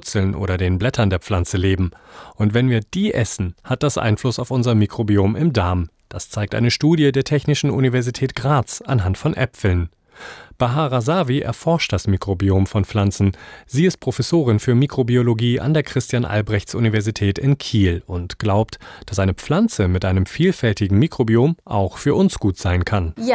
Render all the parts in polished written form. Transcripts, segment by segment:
Wurzeln oder den Blättern der Pflanze leben. Und wenn wir die essen, hat das Einfluss auf unser Mikrobiom im Darm. Das zeigt eine Studie der Technischen Universität Graz anhand von Äpfeln. Bahar Razavi erforscht das Mikrobiom von Pflanzen. Sie ist Professorin für Mikrobiologie an der Christian-Albrechts-Universität in Kiel und glaubt, dass eine Pflanze mit einem vielfältigen Mikrobiom auch für uns gut sein kann. Wir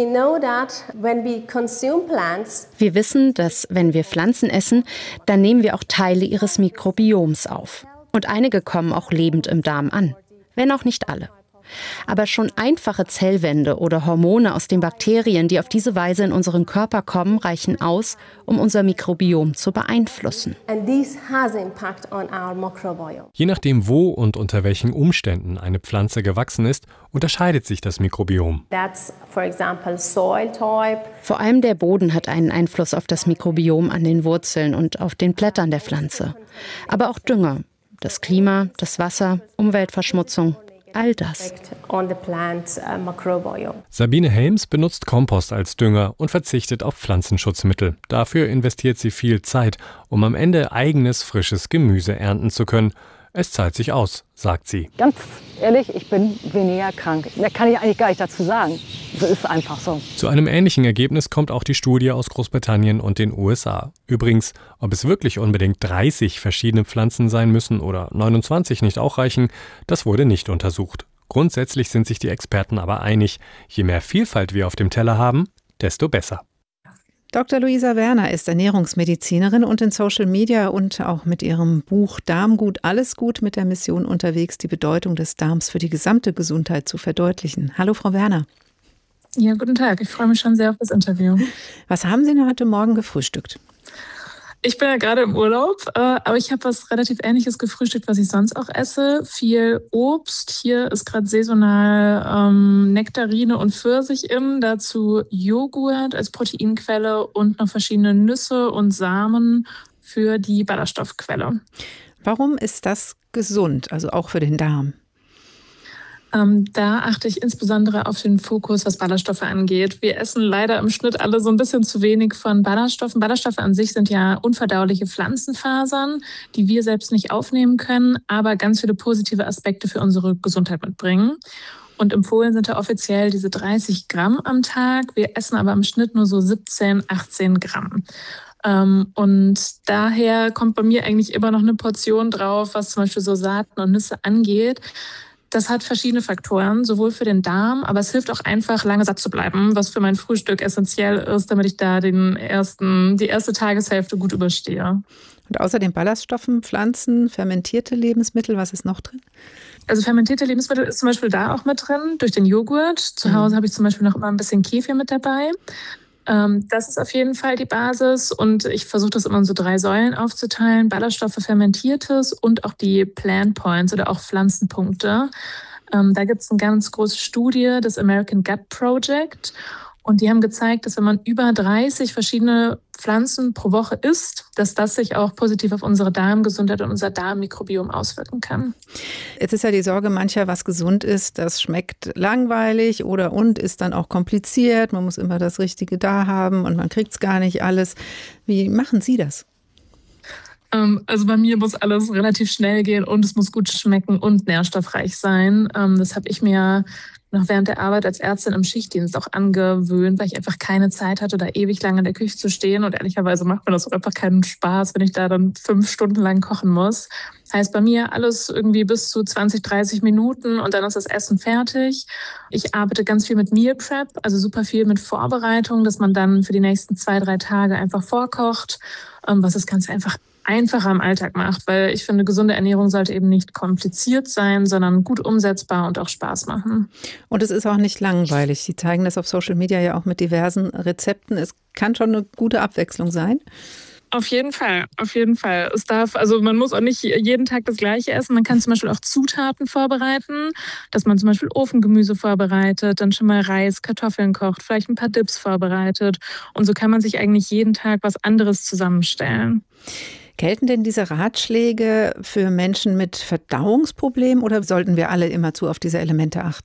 wissen, dass wenn wir Pflanzen essen, dann nehmen wir auch Teile ihres Mikrobioms auf. Und einige kommen auch lebend im Darm an, wenn auch nicht alle. Aber schon einfache Zellwände oder Hormone aus den Bakterien, die auf diese Weise in unseren Körper kommen, reichen aus, um unser Mikrobiom zu beeinflussen. Je nachdem, wo und unter welchen Umständen eine Pflanze gewachsen ist, unterscheidet sich das Mikrobiom. Vor allem der Boden hat einen Einfluss auf das Mikrobiom an den Wurzeln und auf den Blättern der Pflanze. Aber auch Dünger, das Klima, das Wasser, Umweltverschmutzung. All das. Sabine Helms benutzt Kompost als Dünger und verzichtet auf Pflanzenschutzmittel. Dafür investiert sie viel Zeit, um am Ende eigenes, frisches Gemüse ernten zu können. Es zahlt sich aus, sagt sie. Ganz ehrlich, ich bin weniger krank. Mehr kann ich eigentlich gar nicht dazu sagen. Das ist einfach so. Zu einem ähnlichen Ergebnis kommt auch die Studie aus Großbritannien und den USA. Übrigens, ob es wirklich unbedingt 30 verschiedene Pflanzen sein müssen oder 29 nicht auch reichen, das wurde nicht untersucht. Grundsätzlich sind sich die Experten aber einig, je mehr Vielfalt wir auf dem Teller haben, desto besser. Dr. Luisa Werner ist Ernährungsmedizinerin und in Social Media und auch mit ihrem Buch Darmgut, alles gut mit der Mission unterwegs, die Bedeutung des Darms für die gesamte Gesundheit zu verdeutlichen. Hallo, Frau Werner. Ja, guten Tag. Ich freue mich schon sehr auf das Interview. Was haben Sie denn heute Morgen gefrühstückt? Ich bin ja gerade im Urlaub, aber ich habe was relativ Ähnliches gefrühstückt, was ich sonst auch esse. Viel Obst. Hier ist gerade saisonal Nektarine und Pfirsich in. Dazu Joghurt als Proteinquelle und noch verschiedene Nüsse und Samen für die Ballaststoffquelle. Warum ist das gesund, also auch für den Darm? Da achte ich insbesondere auf den Fokus, was Ballaststoffe angeht. Wir essen leider im Schnitt alle so ein bisschen zu wenig von Ballaststoffen. Ballaststoffe an sich sind ja unverdauliche Pflanzenfasern, die wir selbst nicht aufnehmen können, aber ganz viele positive Aspekte für unsere Gesundheit mitbringen. Und empfohlen sind da offiziell diese 30 Gramm am Tag. Wir essen aber im Schnitt nur so 17, 18 Gramm. Und daher kommt bei mir eigentlich immer noch eine Portion drauf, was zum Beispiel so Saaten und Nüsse angeht. Das hat verschiedene Faktoren, sowohl für den Darm, aber es hilft auch einfach, lange satt zu bleiben, was für mein Frühstück essentiell ist, damit ich da die erste Tageshälfte gut überstehe. Und außer den Ballaststoffen, Pflanzen, fermentierte Lebensmittel, was ist noch drin? Also fermentierte Lebensmittel ist zum Beispiel da auch mit drin, durch den Joghurt. Zu Hause habe ich zum Beispiel noch immer ein bisschen Kefir mit dabei. Das ist auf jeden Fall die Basis und ich versuche das immer in so 3 Säulen aufzuteilen. Ballaststoffe, Fermentiertes und auch die Plant Points oder auch Pflanzenpunkte. Da gibt es eine ganz große Studie, das American Gut Project. Und die haben gezeigt, dass wenn man über 30 verschiedene Pflanzen pro Woche isst, dass das sich auch positiv auf unsere Darmgesundheit und unser Darmmikrobiom auswirken kann. Jetzt ist ja die Sorge mancher, was gesund ist, das schmeckt langweilig und ist dann auch kompliziert. Man muss immer das Richtige da haben und man kriegt es gar nicht alles. Wie machen Sie das? Also bei mir muss alles relativ schnell gehen und es muss gut schmecken und nährstoffreich sein. Das habe ich mir noch während der Arbeit als Ärztin im Schichtdienst auch angewöhnt, weil ich einfach keine Zeit hatte, da ewig lange in der Küche zu stehen. Und ehrlicherweise macht mir das auch einfach keinen Spaß, wenn ich da dann 5 Stunden lang kochen muss. Heißt bei mir alles irgendwie bis zu 20, 30 Minuten und dann ist das Essen fertig. Ich arbeite ganz viel mit Meal Prep, also super viel mit Vorbereitung, dass man dann für die nächsten 2, 3 Tage einfach vorkocht, was das Ganze einfach einfacher im Alltag macht, weil ich finde, gesunde Ernährung sollte eben nicht kompliziert sein, sondern gut umsetzbar und auch Spaß machen. Und es ist auch nicht langweilig. Sie zeigen das auf Social Media ja auch mit diversen Rezepten. Es kann schon eine gute Abwechslung sein. Auf jeden Fall, auf jeden Fall. Man muss auch nicht jeden Tag das Gleiche essen. Man kann zum Beispiel auch Zutaten vorbereiten, dass man zum Beispiel Ofengemüse vorbereitet, dann schon mal Reis, Kartoffeln kocht, vielleicht ein paar Dips vorbereitet. Und so kann man sich eigentlich jeden Tag was anderes zusammenstellen. Gelten denn diese Ratschläge für Menschen mit Verdauungsproblemen oder sollten wir alle immerzu auf diese Elemente achten?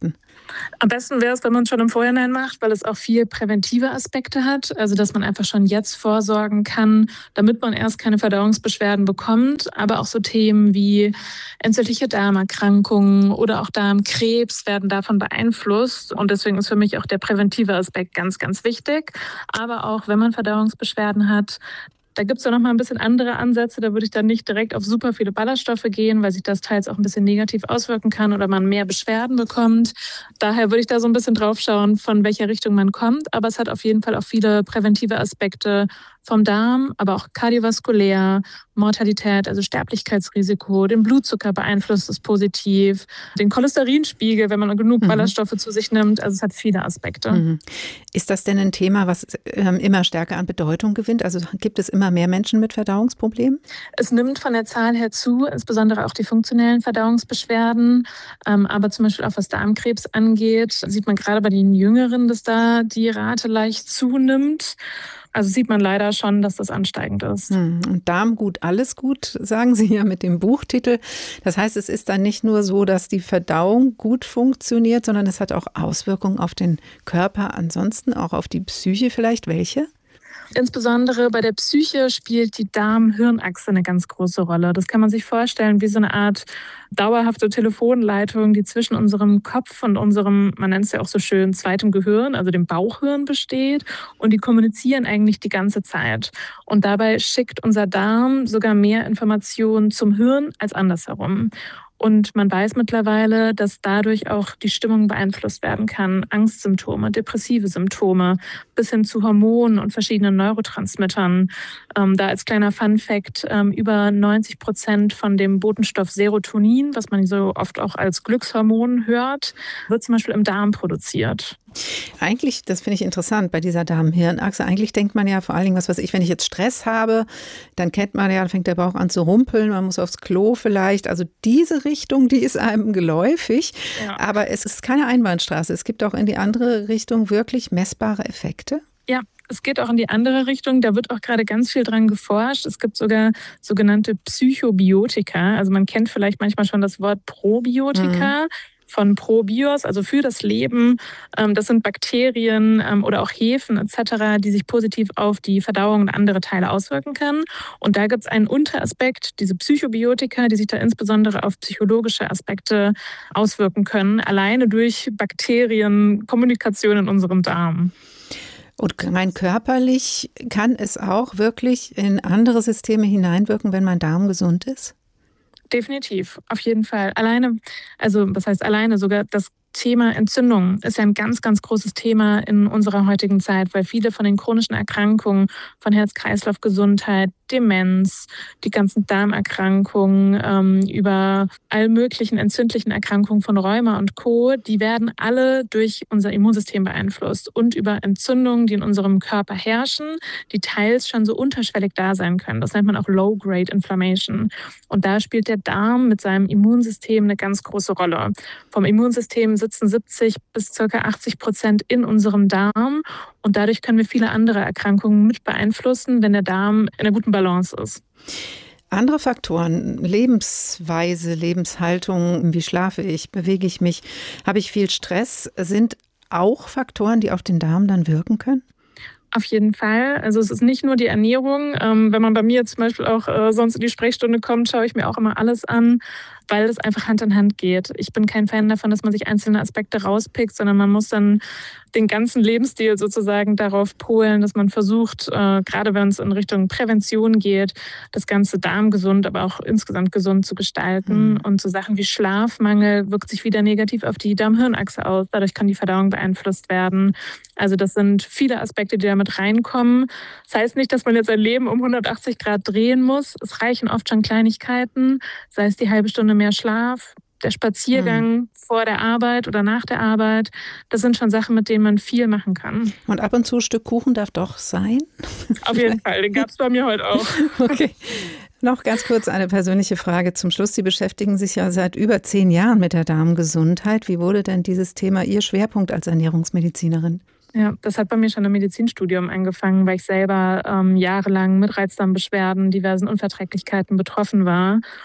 Am besten wäre es, wenn man es schon im Vorhinein macht, weil es auch viel präventive Aspekte hat. Also dass man einfach schon jetzt vorsorgen kann, damit man erst keine Verdauungsbeschwerden bekommt. Aber auch so Themen wie entzündliche Darmerkrankungen oder auch Darmkrebs werden davon beeinflusst. Und deswegen ist für mich auch der präventive Aspekt ganz, ganz wichtig. Aber auch wenn man Verdauungsbeschwerden hat, da gibt es ja noch mal ein bisschen andere Ansätze. Da würde ich dann nicht direkt auf super viele Ballaststoffe gehen, weil sich das teils auch ein bisschen negativ auswirken kann oder man mehr Beschwerden bekommt. Daher würde ich da so ein bisschen drauf schauen, von welcher Richtung man kommt. Aber es hat auf jeden Fall auch viele präventive Aspekte vom Darm, aber auch kardiovaskulär, Mortalität, also Sterblichkeitsrisiko, den Blutzucker beeinflusst es positiv, den Cholesterinspiegel, wenn man genug Ballaststoffe zu sich nimmt. Also es hat viele Aspekte. Ist das denn ein Thema, was immer stärker an Bedeutung gewinnt? Also gibt es immer mehr Menschen mit Verdauungsproblemen? Es nimmt von der Zahl her zu, insbesondere auch die funktionellen Verdauungsbeschwerden. Aber zum Beispiel auch was Darmkrebs angeht, sieht man gerade bei den Jüngeren, dass da die Rate leicht zunimmt. Also sieht man leider schon, dass das ansteigend ist. Und Darm gut, alles gut, sagen Sie ja mit dem Buchtitel. Das heißt, es ist dann nicht nur so, dass die Verdauung gut funktioniert, sondern es hat auch Auswirkungen auf den Körper, ansonsten auch auf die Psyche vielleicht. Welche? Insbesondere bei der Psyche spielt die Darm-Hirn-Achse eine ganz große Rolle. Das kann man sich vorstellen wie so eine Art dauerhafte Telefonleitung, die zwischen unserem Kopf und unserem, man nennt es ja auch so schön, zweitem Gehirn, also dem Bauchhirn besteht. Und die kommunizieren eigentlich die ganze Zeit. Und dabei schickt unser Darm sogar mehr Informationen zum Hirn als andersherum. Und man weiß mittlerweile, dass dadurch auch die Stimmung beeinflusst werden kann. Angstsymptome, depressive Symptome, bis hin zu Hormonen und verschiedenen Neurotransmittern. Da als kleiner Fun-Fact, über 90% von dem Botenstoff Serotonin, was man so oft auch als Glückshormon hört, wird zum Beispiel im Darm produziert. Eigentlich, das finde ich interessant bei dieser Darm-Hirn-Achse, eigentlich denkt man ja vor allen Dingen, was weiß ich, wenn ich jetzt Stress habe, dann kennt man ja, dann fängt der Bauch an zu rumpeln, man muss aufs Klo vielleicht. Also diese Richtung, die ist einem geläufig, ja. Aber es ist keine Einbahnstraße. Es gibt auch in die andere Richtung wirklich messbare Effekte. Ja, es geht auch in die andere Richtung. Da wird auch gerade ganz viel dran geforscht. Es gibt sogar sogenannte Psychobiotika. Also man kennt vielleicht manchmal schon das Wort Probiotika. Von Probios, also für das Leben. Das sind Bakterien oder auch Hefen etc., die sich positiv auf die Verdauung und andere Teile auswirken können. Und da gibt es einen Unteraspekt, diese Psychobiotika, die sich da insbesondere auf psychologische Aspekte auswirken können, alleine durch Bakterienkommunikation in unserem Darm. Und rein körperlich kann es auch wirklich in andere Systeme hineinwirken, wenn mein Darm gesund ist? Definitiv, auf jeden Fall. Alleine, also was heißt alleine, sogar das Thema Entzündung ist ja ein ganz, ganz großes Thema in unserer heutigen Zeit, weil viele von den chronischen Erkrankungen von Herz-Kreislauf-Gesundheit, Demenz, die ganzen Darmerkrankungen, über all möglichen entzündlichen Erkrankungen von Rheuma und Co., die werden alle durch unser Immunsystem beeinflusst und über Entzündungen, die in unserem Körper herrschen, die teils schon so unterschwellig da sein können. Das nennt man auch Low-Grade Inflammation. Und da spielt der Darm mit seinem Immunsystem eine ganz große Rolle. Vom Immunsystem sitzen 70 bis ca. 80% in unserem Darm. Und dadurch können wir viele andere Erkrankungen mit beeinflussen, wenn der Darm in einer guten Balance ist. Andere Faktoren, Lebensweise, Lebenshaltung, wie schlafe ich, bewege ich mich, habe ich viel Stress, sind auch Faktoren, die auf den Darm dann wirken können? Auf jeden Fall. Also es ist nicht nur die Ernährung. Wenn man bei mir zum Beispiel auch sonst in die Sprechstunde kommt, schaue ich mir auch immer alles an, weil es einfach Hand in Hand geht. Ich bin kein Fan davon, dass man sich einzelne Aspekte rauspickt, sondern man muss dann den ganzen Lebensstil sozusagen darauf polen, dass man versucht, gerade wenn es in Richtung Prävention geht, das ganze Darm gesund, aber auch insgesamt gesund zu gestalten. Und so Sachen wie Schlafmangel wirkt sich wieder negativ auf die Darm-Hirn-Achse aus. Dadurch kann die Verdauung beeinflusst werden. Also das sind viele Aspekte, die da mit reinkommen. Das heißt nicht, dass man jetzt sein Leben um 180 Grad drehen muss. Es reichen oft schon Kleinigkeiten, sei es die halbe Stunde mehr Schlaf, der Spaziergang vor der Arbeit oder nach der Arbeit. Das sind schon Sachen, mit denen man viel machen kann. Und ab und zu ein Stück Kuchen darf doch sein? Auf jeden Fall, den gab es bei mir heute auch. Okay. Noch ganz kurz eine persönliche Frage zum Schluss. Sie beschäftigen sich ja seit über 10 Jahren mit der Darmgesundheit. Wie wurde denn dieses Thema Ihr Schwerpunkt als Ernährungsmedizinerin? Ja, das hat bei mir schon im Medizinstudium angefangen, weil ich selber jahrelang mit Reizdarmbeschwerden, diversen Unverträglichkeiten betroffen war.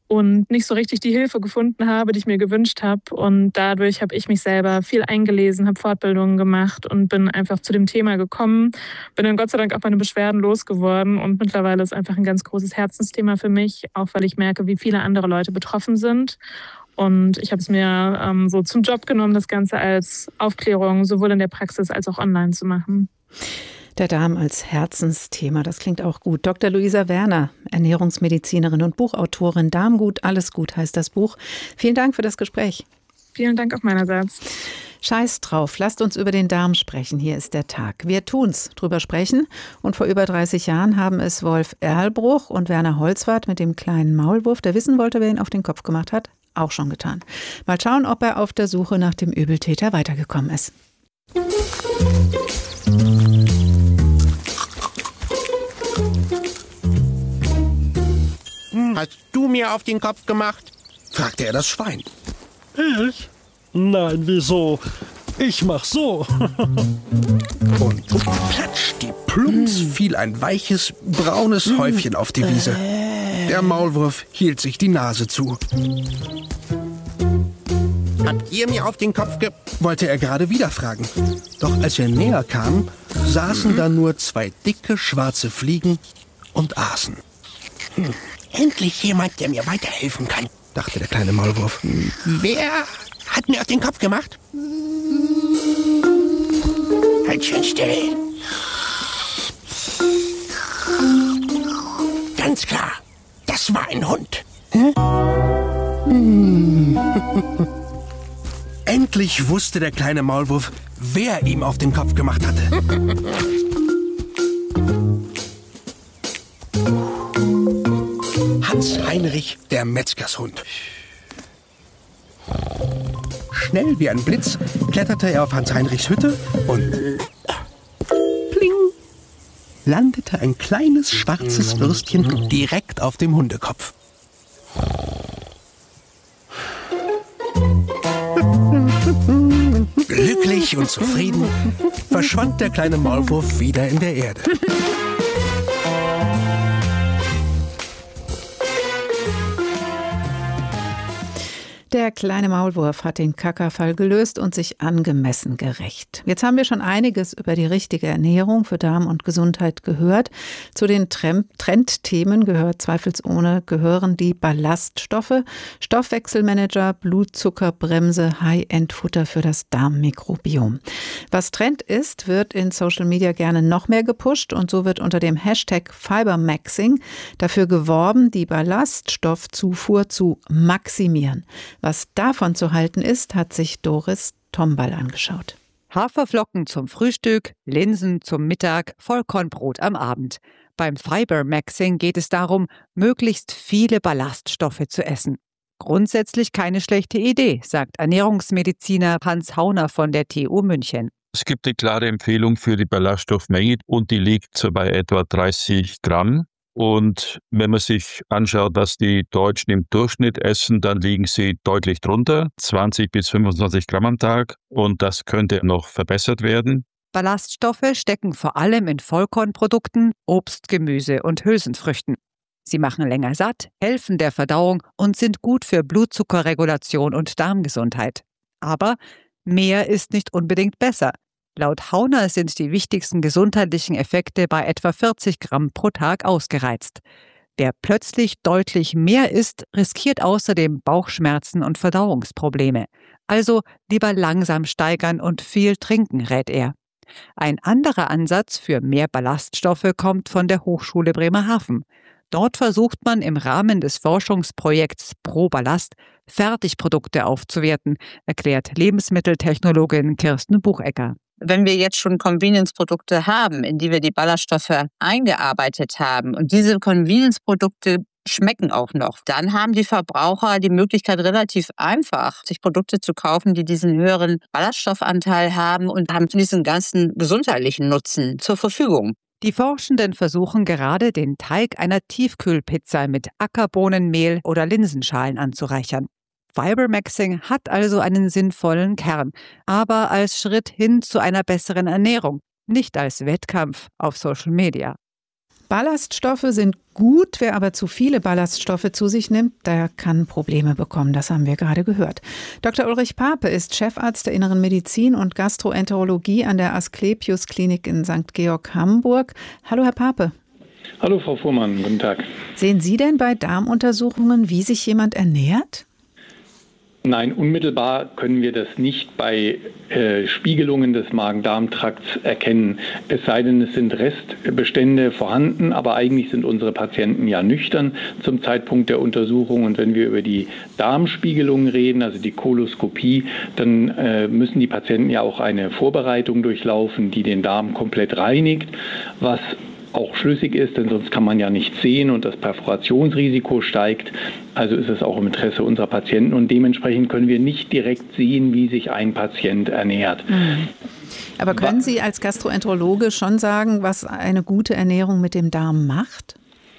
und nicht so richtig die Hilfe gefunden habe, die ich mir gewünscht habe. Und dadurch habe ich mich selber viel eingelesen, habe Fortbildungen gemacht und bin einfach zu dem Thema gekommen. Bin dann Gott sei Dank auch meine Beschwerden losgeworden und mittlerweile ist einfach ein ganz großes Herzensthema für mich, auch weil ich merke, wie viele andere Leute betroffen sind. Und ich habe es mir so zum Job genommen, das Ganze als Aufklärung sowohl in der Praxis als auch online zu machen. Der Darm als Herzensthema, das klingt auch gut. Dr. Luisa Werner, Ernährungsmedizinerin und Buchautorin. Darmgut, alles gut heißt das Buch. Vielen Dank für das Gespräch. Vielen Dank auch meinerseits. Scheiß drauf, lasst uns über den Darm sprechen. Hier ist der Tag. Wir tun's, drüber sprechen. Und vor über 30 Jahren haben es Wolf Erlbruch und Werner Holzwarth mit dem kleinen Maulwurf, der wissen wollte, wer ihn auf den Kopf gemacht hat, auch schon getan. Mal schauen, ob er auf der Suche nach dem Übeltäter weitergekommen ist. Hast du mir auf den Kopf gemacht? Fragte er das Schwein. Ich? Nein, wieso? Ich mach so. Und platsch, die Plumps fiel ein weiches, braunes Häufchen auf die Wiese. Der Maulwurf hielt sich die Nase zu. Habt ihr mir auf den Kopf wollte er gerade wieder fragen. Doch als er näher kam, saßen da nur 2 dicke, schwarze Fliegen und aßen. Endlich jemand, der mir weiterhelfen kann, dachte der kleine Maulwurf. Wer hat mir auf den Kopf gemacht? Halt schön still. Ganz klar, das war ein Hund. Endlich wusste der kleine Maulwurf, wer ihm auf den Kopf gemacht hatte. Hans-Heinrich, der Metzgershund. Schnell wie ein Blitz kletterte er auf Hans-Heinrichs Hütte und pling, landete ein kleines schwarzes Würstchen direkt auf dem Hundekopf. Glücklich und zufrieden verschwand der kleine Maulwurf wieder in der Erde. Der kleine Maulwurf hat den Kackerfall gelöst und sich angemessen gerächt. Jetzt haben wir schon einiges über die richtige Ernährung für Darm und Gesundheit gehört. Zu den Trendthemen gehören die Ballaststoffe, Stoffwechselmanager, Blutzuckerbremse, High-End-Futter für das Darmmikrobiom. Was Trend ist, wird in Social Media gerne noch mehr gepusht und so wird unter dem Hashtag Fibermaxing dafür geworben, die Ballaststoffzufuhr zu maximieren. Was davon zu halten ist, hat sich Doris Tomball angeschaut. Haferflocken zum Frühstück, Linsen zum Mittag, Vollkornbrot am Abend. Beim Fibermaxing geht es darum, möglichst viele Ballaststoffe zu essen. Grundsätzlich keine schlechte Idee, sagt Ernährungsmediziner Hans Hauner von der TU München. Es gibt eine klare Empfehlung für die Ballaststoffmenge und die liegt so bei etwa 30 Gramm. Und wenn man sich anschaut, was die Deutschen im Durchschnitt essen, dann liegen sie deutlich drunter, 20 bis 25 Gramm am Tag. Und das könnte noch verbessert werden. Ballaststoffe stecken vor allem in Vollkornprodukten, Obst, Gemüse und Hülsenfrüchten. Sie machen länger satt, helfen der Verdauung und sind gut für Blutzuckerregulation und Darmgesundheit. Aber mehr ist nicht unbedingt besser. Laut Hauner sind die wichtigsten gesundheitlichen Effekte bei etwa 40 Gramm pro Tag ausgereizt. Wer plötzlich deutlich mehr isst, riskiert außerdem Bauchschmerzen und Verdauungsprobleme. Also lieber langsam steigern und viel trinken, rät er. Ein anderer Ansatz für mehr Ballaststoffe kommt von der Hochschule Bremerhaven. Dort versucht man im Rahmen des Forschungsprojekts Pro Ballast Fertigprodukte aufzuwerten, erklärt Lebensmitteltechnologin Kirsten Buchecker. Wenn wir jetzt schon Convenience-Produkte haben, in die wir die Ballaststoffe eingearbeitet haben und diese Convenience-Produkte schmecken auch noch, dann haben die Verbraucher die Möglichkeit, relativ einfach sich Produkte zu kaufen, die diesen höheren Ballaststoffanteil haben und haben diesen ganzen gesundheitlichen Nutzen zur Verfügung. Die Forschenden versuchen gerade, den Teig einer Tiefkühlpizza mit Ackerbohnenmehl oder Linsenschalen anzureichern. Fibermaxing hat also einen sinnvollen Kern, aber als Schritt hin zu einer besseren Ernährung, nicht als Wettkampf auf Social Media. Ballaststoffe sind gut, wer aber zu viele Ballaststoffe zu sich nimmt, der kann Probleme bekommen. Das haben wir gerade gehört. Dr. Ulrich Pape ist Chefarzt der Inneren Medizin und Gastroenterologie an der Asklepios Klinik in St. Georg, Hamburg. Hallo, Herr Pape. Hallo, Frau Fuhrmann. Guten Tag. Sehen Sie denn bei Darmuntersuchungen, wie sich jemand ernährt? Nein, unmittelbar können wir das nicht bei Spiegelungen des Magen-Darm-Trakts erkennen. Es sei denn, es sind Restbestände vorhanden, aber eigentlich sind unsere Patienten ja nüchtern zum Zeitpunkt der Untersuchung. Und wenn wir über die Darmspiegelung reden, also die Koloskopie, dann müssen die Patienten ja auch eine Vorbereitung durchlaufen, die den Darm komplett reinigt, was auch schlüssig ist, denn sonst kann man ja nichts sehen und das Perforationsrisiko steigt. Also ist es auch im Interesse unserer Patienten und dementsprechend können wir nicht direkt sehen, wie sich ein Patient ernährt. Aber können Sie als Gastroenterologe schon sagen, was eine gute Ernährung mit dem Darm macht?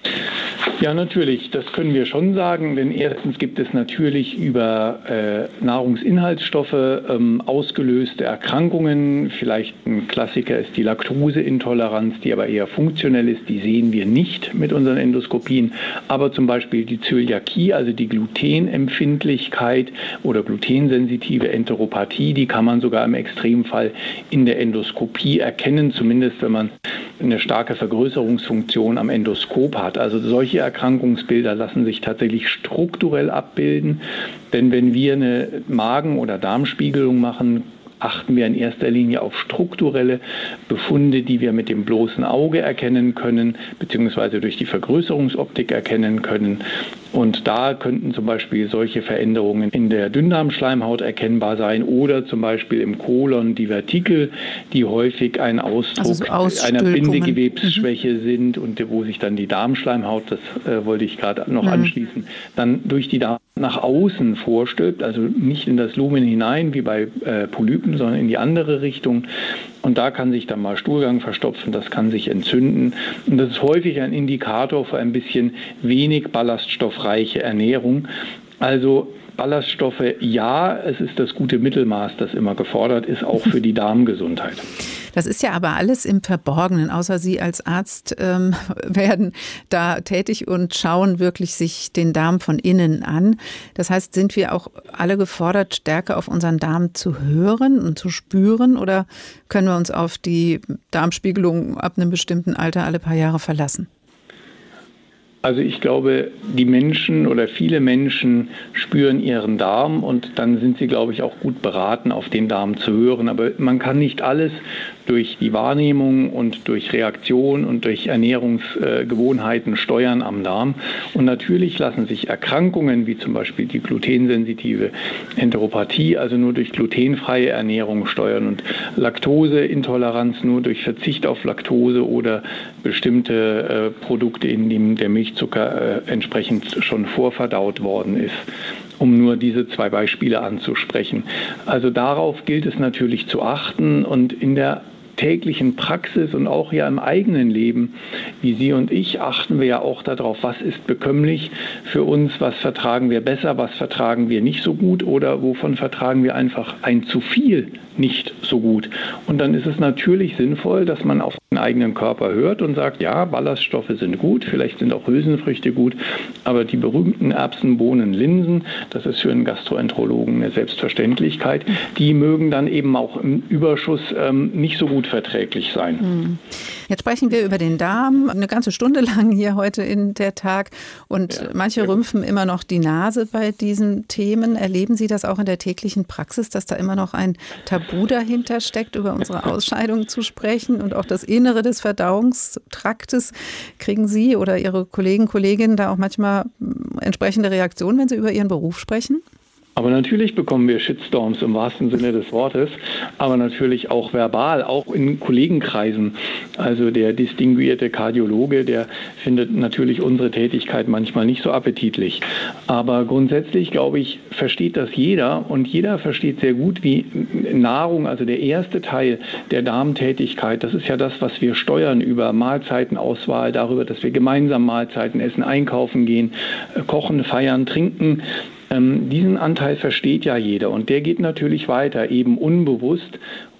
Ja, natürlich, das können wir schon sagen, denn erstens gibt es natürlich über Nahrungsinhaltsstoffe ausgelöste Erkrankungen. Vielleicht ein Klassiker ist die Laktoseintoleranz, die aber eher funktionell ist. Die sehen wir nicht mit unseren Endoskopien. Aber zum Beispiel die Zöliakie, also die Glutenempfindlichkeit oder glutensensitive Enteropathie, die kann man sogar im Extremfall in der Endoskopie erkennen, zumindest wenn man eine starke Vergrößerungsfunktion am Endoskop hat. Also solche Erkrankungsbilder lassen sich tatsächlich strukturell abbilden, denn wenn wir eine Magen- oder Darmspiegelung machen, achten wir in erster Linie auf strukturelle Befunde, die wir mit dem bloßen Auge erkennen können, beziehungsweise durch die Vergrößerungsoptik erkennen können. Und da könnten zum Beispiel solche Veränderungen in der Dünndarmschleimhaut erkennbar sein oder zum Beispiel im Kolon die Vertikel, die häufig ein Ausdruck einer Bindegewebsschwäche sind und wo sich dann die Darmschleimhaut, das wollte ich gerade noch anschließen, dann durch die Darm nach außen vorstülpt, also nicht in das Lumen hinein wie bei Polypen, sondern in die andere Richtung. Und da kann sich dann mal Stuhlgang verstopfen, das kann sich entzünden. Und das ist häufig ein Indikator für ein bisschen wenig ballaststoffreiche Ernährung. Also Ballaststoffe, ja, es ist das gute Mittelmaß, das immer gefordert ist, auch für die Darmgesundheit. Das ist ja aber alles im Verborgenen, außer Sie als Arzt werden da tätig und schauen wirklich sich den Darm von innen an. Das heißt, sind wir auch alle gefordert, stärker auf unseren Darm zu hören und zu spüren oder können wir uns auf die Darmspiegelung ab einem bestimmten Alter alle paar Jahre verlassen? Also ich glaube, die Menschen oder viele Menschen spüren ihren Darm und dann sind sie, glaube ich, auch gut beraten, auf den Darm zu hören. Aber man kann nicht alles durch die Wahrnehmung und durch Reaktion und durch Ernährungsgewohnheiten steuern am Darm. Und natürlich lassen sich Erkrankungen wie zum Beispiel die glutensensitive Enteropathie, also nur durch glutenfreie Ernährung steuern und Laktoseintoleranz nur durch Verzicht auf Laktose oder bestimmte Produkte, in denen der Milchzucker entsprechend schon vorverdaut worden ist, um nur diese zwei Beispiele anzusprechen. Also darauf gilt es natürlich zu achten und in der täglichen Praxis und auch ja im eigenen Leben, wie Sie und ich, achten wir ja auch darauf, was ist bekömmlich für uns, was vertragen wir besser, was vertragen wir nicht so gut oder wovon vertragen wir einfach ein zu viel nicht so gut. Und dann ist es natürlich sinnvoll, dass man auf den eigenen Körper hört und sagt, ja, Ballaststoffe sind gut, vielleicht sind auch Hülsenfrüchte gut, aber die berühmten Erbsen, Bohnen, Linsen, das ist für einen Gastroenterologen eine Selbstverständlichkeit, die mögen dann eben auch im Überschuss nicht so gut verträglich sein. Jetzt sprechen wir über den Darm, eine ganze Stunde lang hier heute in der Tag und manche rümpfen immer noch die Nase bei diesen Themen. Erleben Sie das auch in der täglichen Praxis, dass da immer noch ein Tabu dahinter steckt, über unsere Ausscheidung zu sprechen und auch das Innere des Verdauungstraktes? Kriegen Sie oder Ihre Kolleginnen da auch manchmal entsprechende Reaktionen, wenn Sie über Ihren Beruf sprechen? Aber natürlich bekommen wir Shitstorms im wahrsten Sinne des Wortes, aber natürlich auch verbal, auch in Kollegenkreisen. Also der distinguierte Kardiologe, der findet natürlich unsere Tätigkeit manchmal nicht so appetitlich. Aber grundsätzlich, glaube ich, versteht das jeder und jeder versteht sehr gut, wie Nahrung, also der erste Teil der Darmtätigkeit, das ist ja das, was wir steuern über Mahlzeitenauswahl, darüber, dass wir gemeinsam Mahlzeiten essen, einkaufen gehen, kochen, feiern, trinken. Diesen Anteil versteht ja jeder und der geht natürlich weiter, eben unbewusst. Und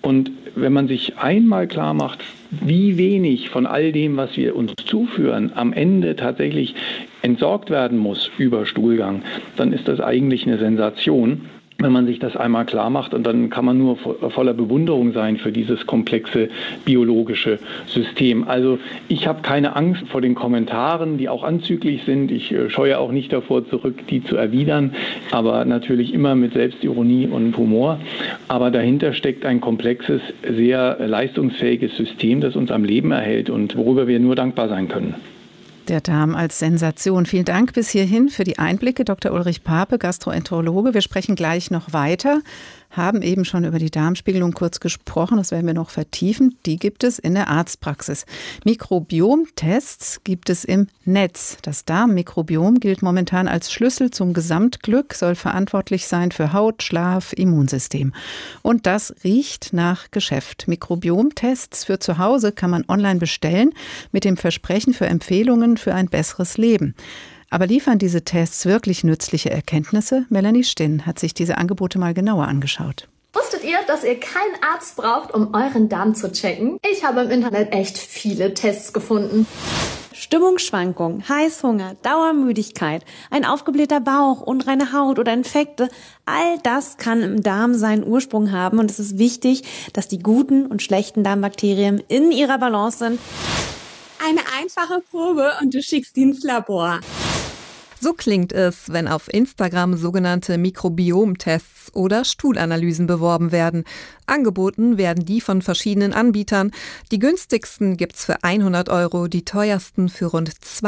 wenn man sich einmal klar macht, wie wenig von all dem, was wir uns zuführen, am Ende tatsächlich entsorgt werden muss über Stuhlgang, dann ist das eigentlich eine Sensation, wenn man sich das einmal klar macht. Und dann kann man nur voller Bewunderung sein für dieses komplexe biologische System. Also ich habe keine Angst vor den Kommentaren, die auch anzüglich sind. Ich scheue auch nicht davor zurück, die zu erwidern, aber natürlich immer mit Selbstironie und Humor. Aber dahinter steckt ein komplexes, sehr leistungsfähiges System, das uns am Leben erhält und worüber wir nur dankbar sein können. Der Darm als Sensation. Vielen Dank bis hierhin für die Einblicke, Dr. Ulrich Pape, Gastroenterologe. Wir sprechen gleich noch weiter, haben eben schon über die Darmspiegelung kurz gesprochen, das werden wir noch vertiefen. Die gibt es in der Arztpraxis. Mikrobiomtests gibt es im Netz. Das Darmmikrobiom gilt momentan als Schlüssel zum Gesamtglück, soll verantwortlich sein für Haut, Schlaf, Immunsystem. Und das riecht nach Geschäft. Mikrobiomtests für zu Hause kann man online bestellen, mit dem Versprechen für Empfehlungen für ein besseres Leben. Aber liefern diese Tests wirklich nützliche Erkenntnisse? Melanie Stinn hat sich diese Angebote mal genauer angeschaut. Wusstet ihr, dass ihr keinen Arzt braucht, um euren Darm zu checken? Ich habe im Internet echt viele Tests gefunden. Stimmungsschwankungen, Heißhunger, Dauermüdigkeit, ein aufgeblähter Bauch, unreine Haut oder Infekte, all das kann im Darm seinen Ursprung haben und es ist wichtig, dass die guten und schlechten Darmbakterien in ihrer Balance sind. Eine einfache Probe und du schickst die ins Labor. So klingt es, wenn auf Instagram sogenannte Mikrobiomtests oder Stuhlanalysen beworben werden. Angeboten werden die von verschiedenen Anbietern. Die günstigsten gibt's für 100 €, die teuersten für rund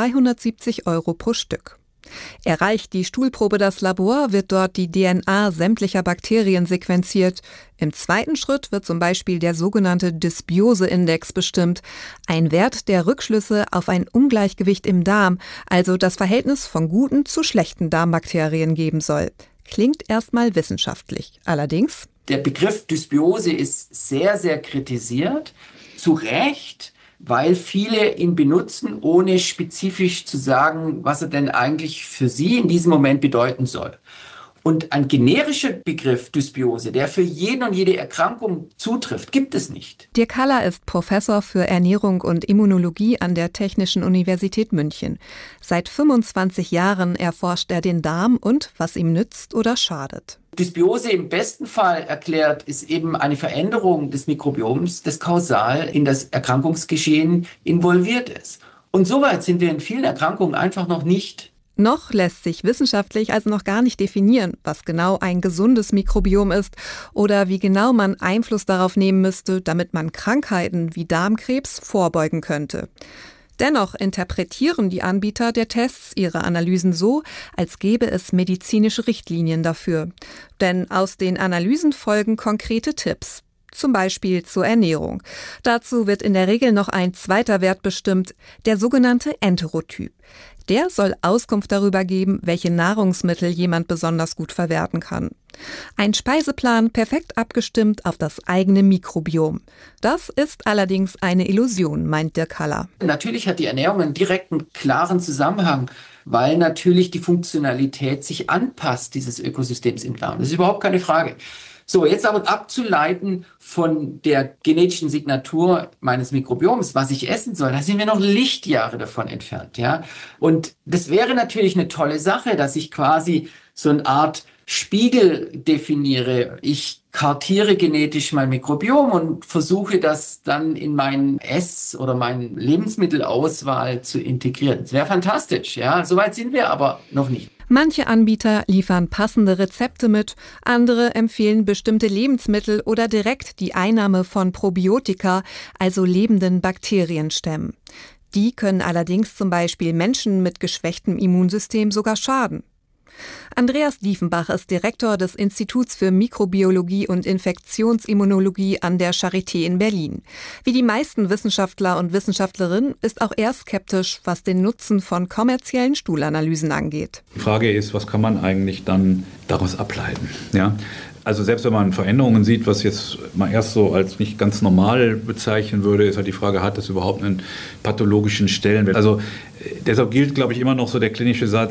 270 € pro Stück. Erreicht die Stuhlprobe das Labor, wird dort die DNA sämtlicher Bakterien sequenziert. Im zweiten Schritt wird zum Beispiel der sogenannte Dysbiose-Index bestimmt. Ein Wert, der Rückschlüsse auf ein Ungleichgewicht im Darm, also das Verhältnis von guten zu schlechten Darmbakterien geben soll. Klingt erstmal wissenschaftlich. Allerdings: Der Begriff Dysbiose ist sehr, sehr kritisiert. Zu Recht. Weil viele ihn benutzen, ohne spezifisch zu sagen, was er denn eigentlich für sie in diesem Moment bedeuten soll. Und ein generischer Begriff Dysbiose, der für jeden und jede Erkrankung zutrifft, gibt es nicht. Dirk Haller ist Professor für Ernährung und Immunologie an der Technischen Universität München. Seit 25 Jahren erforscht er den Darm und was ihm nützt oder schadet. Dysbiose im besten Fall erklärt ist eben eine Veränderung des Mikrobioms, das kausal in das Erkrankungsgeschehen involviert ist. Und soweit sind wir in vielen Erkrankungen einfach noch nicht. Noch lässt sich wissenschaftlich also noch gar nicht definieren, was genau ein gesundes Mikrobiom ist oder wie genau man Einfluss darauf nehmen müsste, damit man Krankheiten wie Darmkrebs vorbeugen könnte. Dennoch interpretieren die Anbieter der Tests ihre Analysen so, als gäbe es medizinische Richtlinien dafür. Denn aus den Analysen folgen konkrete Tipps. Zum Beispiel zur Ernährung. Dazu wird in der Regel noch ein zweiter Wert bestimmt, der sogenannte Enterotyp. Der soll Auskunft darüber geben, welche Nahrungsmittel jemand besonders gut verwerten kann. Ein Speiseplan perfekt abgestimmt auf das eigene Mikrobiom. Das ist allerdings eine Illusion, meint Dirk Haller. Natürlich hat die Ernährung einen direkten, klaren Zusammenhang, weil natürlich die Funktionalität sich anpasst, dieses Ökosystems im Darm. Das ist überhaupt keine Frage. So, jetzt aber abzuleiten von der genetischen Signatur meines Mikrobioms, was ich essen soll, da sind wir noch Lichtjahre davon entfernt, ja. Und das wäre natürlich eine tolle Sache, dass ich quasi so eine Art Spiegel definiere. Ich kartiere genetisch mein Mikrobiom und versuche das dann in mein Ess- oder meine Lebensmittelauswahl zu integrieren. Das wäre fantastisch, ja. Soweit sind wir aber noch nicht. Manche Anbieter liefern passende Rezepte mit, andere empfehlen bestimmte Lebensmittel oder direkt die Einnahme von Probiotika, also lebenden Bakterienstämmen. Die können allerdings zum Beispiel Menschen mit geschwächtem Immunsystem sogar schaden. Andreas Diefenbach ist Direktor des Instituts für Mikrobiologie und Infektionsimmunologie an der Charité in Berlin. Wie die meisten Wissenschaftler und Wissenschaftlerinnen ist auch er skeptisch, was den Nutzen von kommerziellen Stuhlanalysen angeht. Die Frage ist, was kann man eigentlich dann daraus ableiten? Ja? Also selbst wenn man Veränderungen sieht, was jetzt mal erst so als nicht ganz normal bezeichnen würde, ist halt die Frage, hat das überhaupt einen pathologischen Stellenwert? Also deshalb gilt, glaube ich, immer noch so der klinische Satz,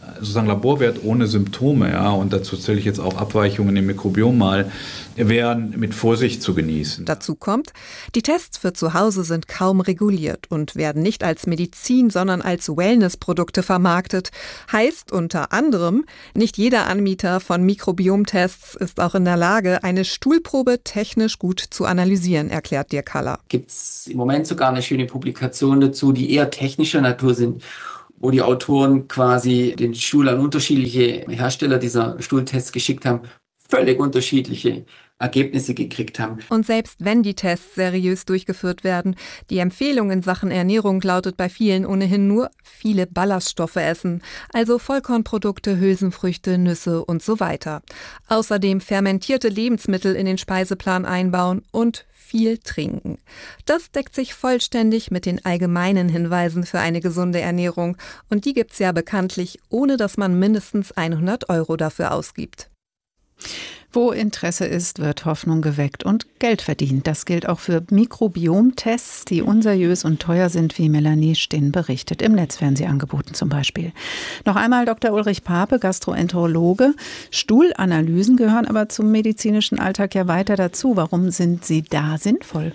sozusagen Laborwert ohne Symptome, ja, und dazu zähle ich jetzt auch Abweichungen im Mikrobiom mal, wären mit Vorsicht zu genießen. Dazu kommt, die Tests für zu Hause sind kaum reguliert und werden nicht als Medizin, sondern als Wellnessprodukte vermarktet. Heißt unter anderem, nicht jeder Anbieter von Mikrobiomtests ist auch in der Lage, eine Stuhlprobe technisch gut zu analysieren, erklärt Dirk Haller. Gibt es im Moment sogar eine schöne Publikation dazu, die eher technischer Natur sind, wo die Autoren quasi den Stuhl an unterschiedliche Hersteller dieser Stuhltests geschickt haben, völlig unterschiedliche Ergebnisse gekriegt haben. Und selbst wenn die Tests seriös durchgeführt werden, die Empfehlung in Sachen Ernährung lautet bei vielen ohnehin nur viele Ballaststoffe essen, also Vollkornprodukte, Hülsenfrüchte, Nüsse und so weiter. Außerdem fermentierte Lebensmittel in den Speiseplan einbauen und viel trinken. Das deckt sich vollständig mit den allgemeinen Hinweisen für eine gesunde Ernährung und die gibt's ja bekanntlich, ohne dass man mindestens 100 € dafür ausgibt. Wo Interesse ist, wird Hoffnung geweckt und Geld verdient. Das gilt auch für Mikrobiomtests, die unseriös und teuer sind, wie Melanie Stinn berichtet. Im Netz werden sie angeboten zum Beispiel. Noch einmal Dr. Ulrich Pape, Gastroenterologe. Stuhlanalysen gehören aber zum medizinischen Alltag ja weiter dazu. Warum sind sie da sinnvoll?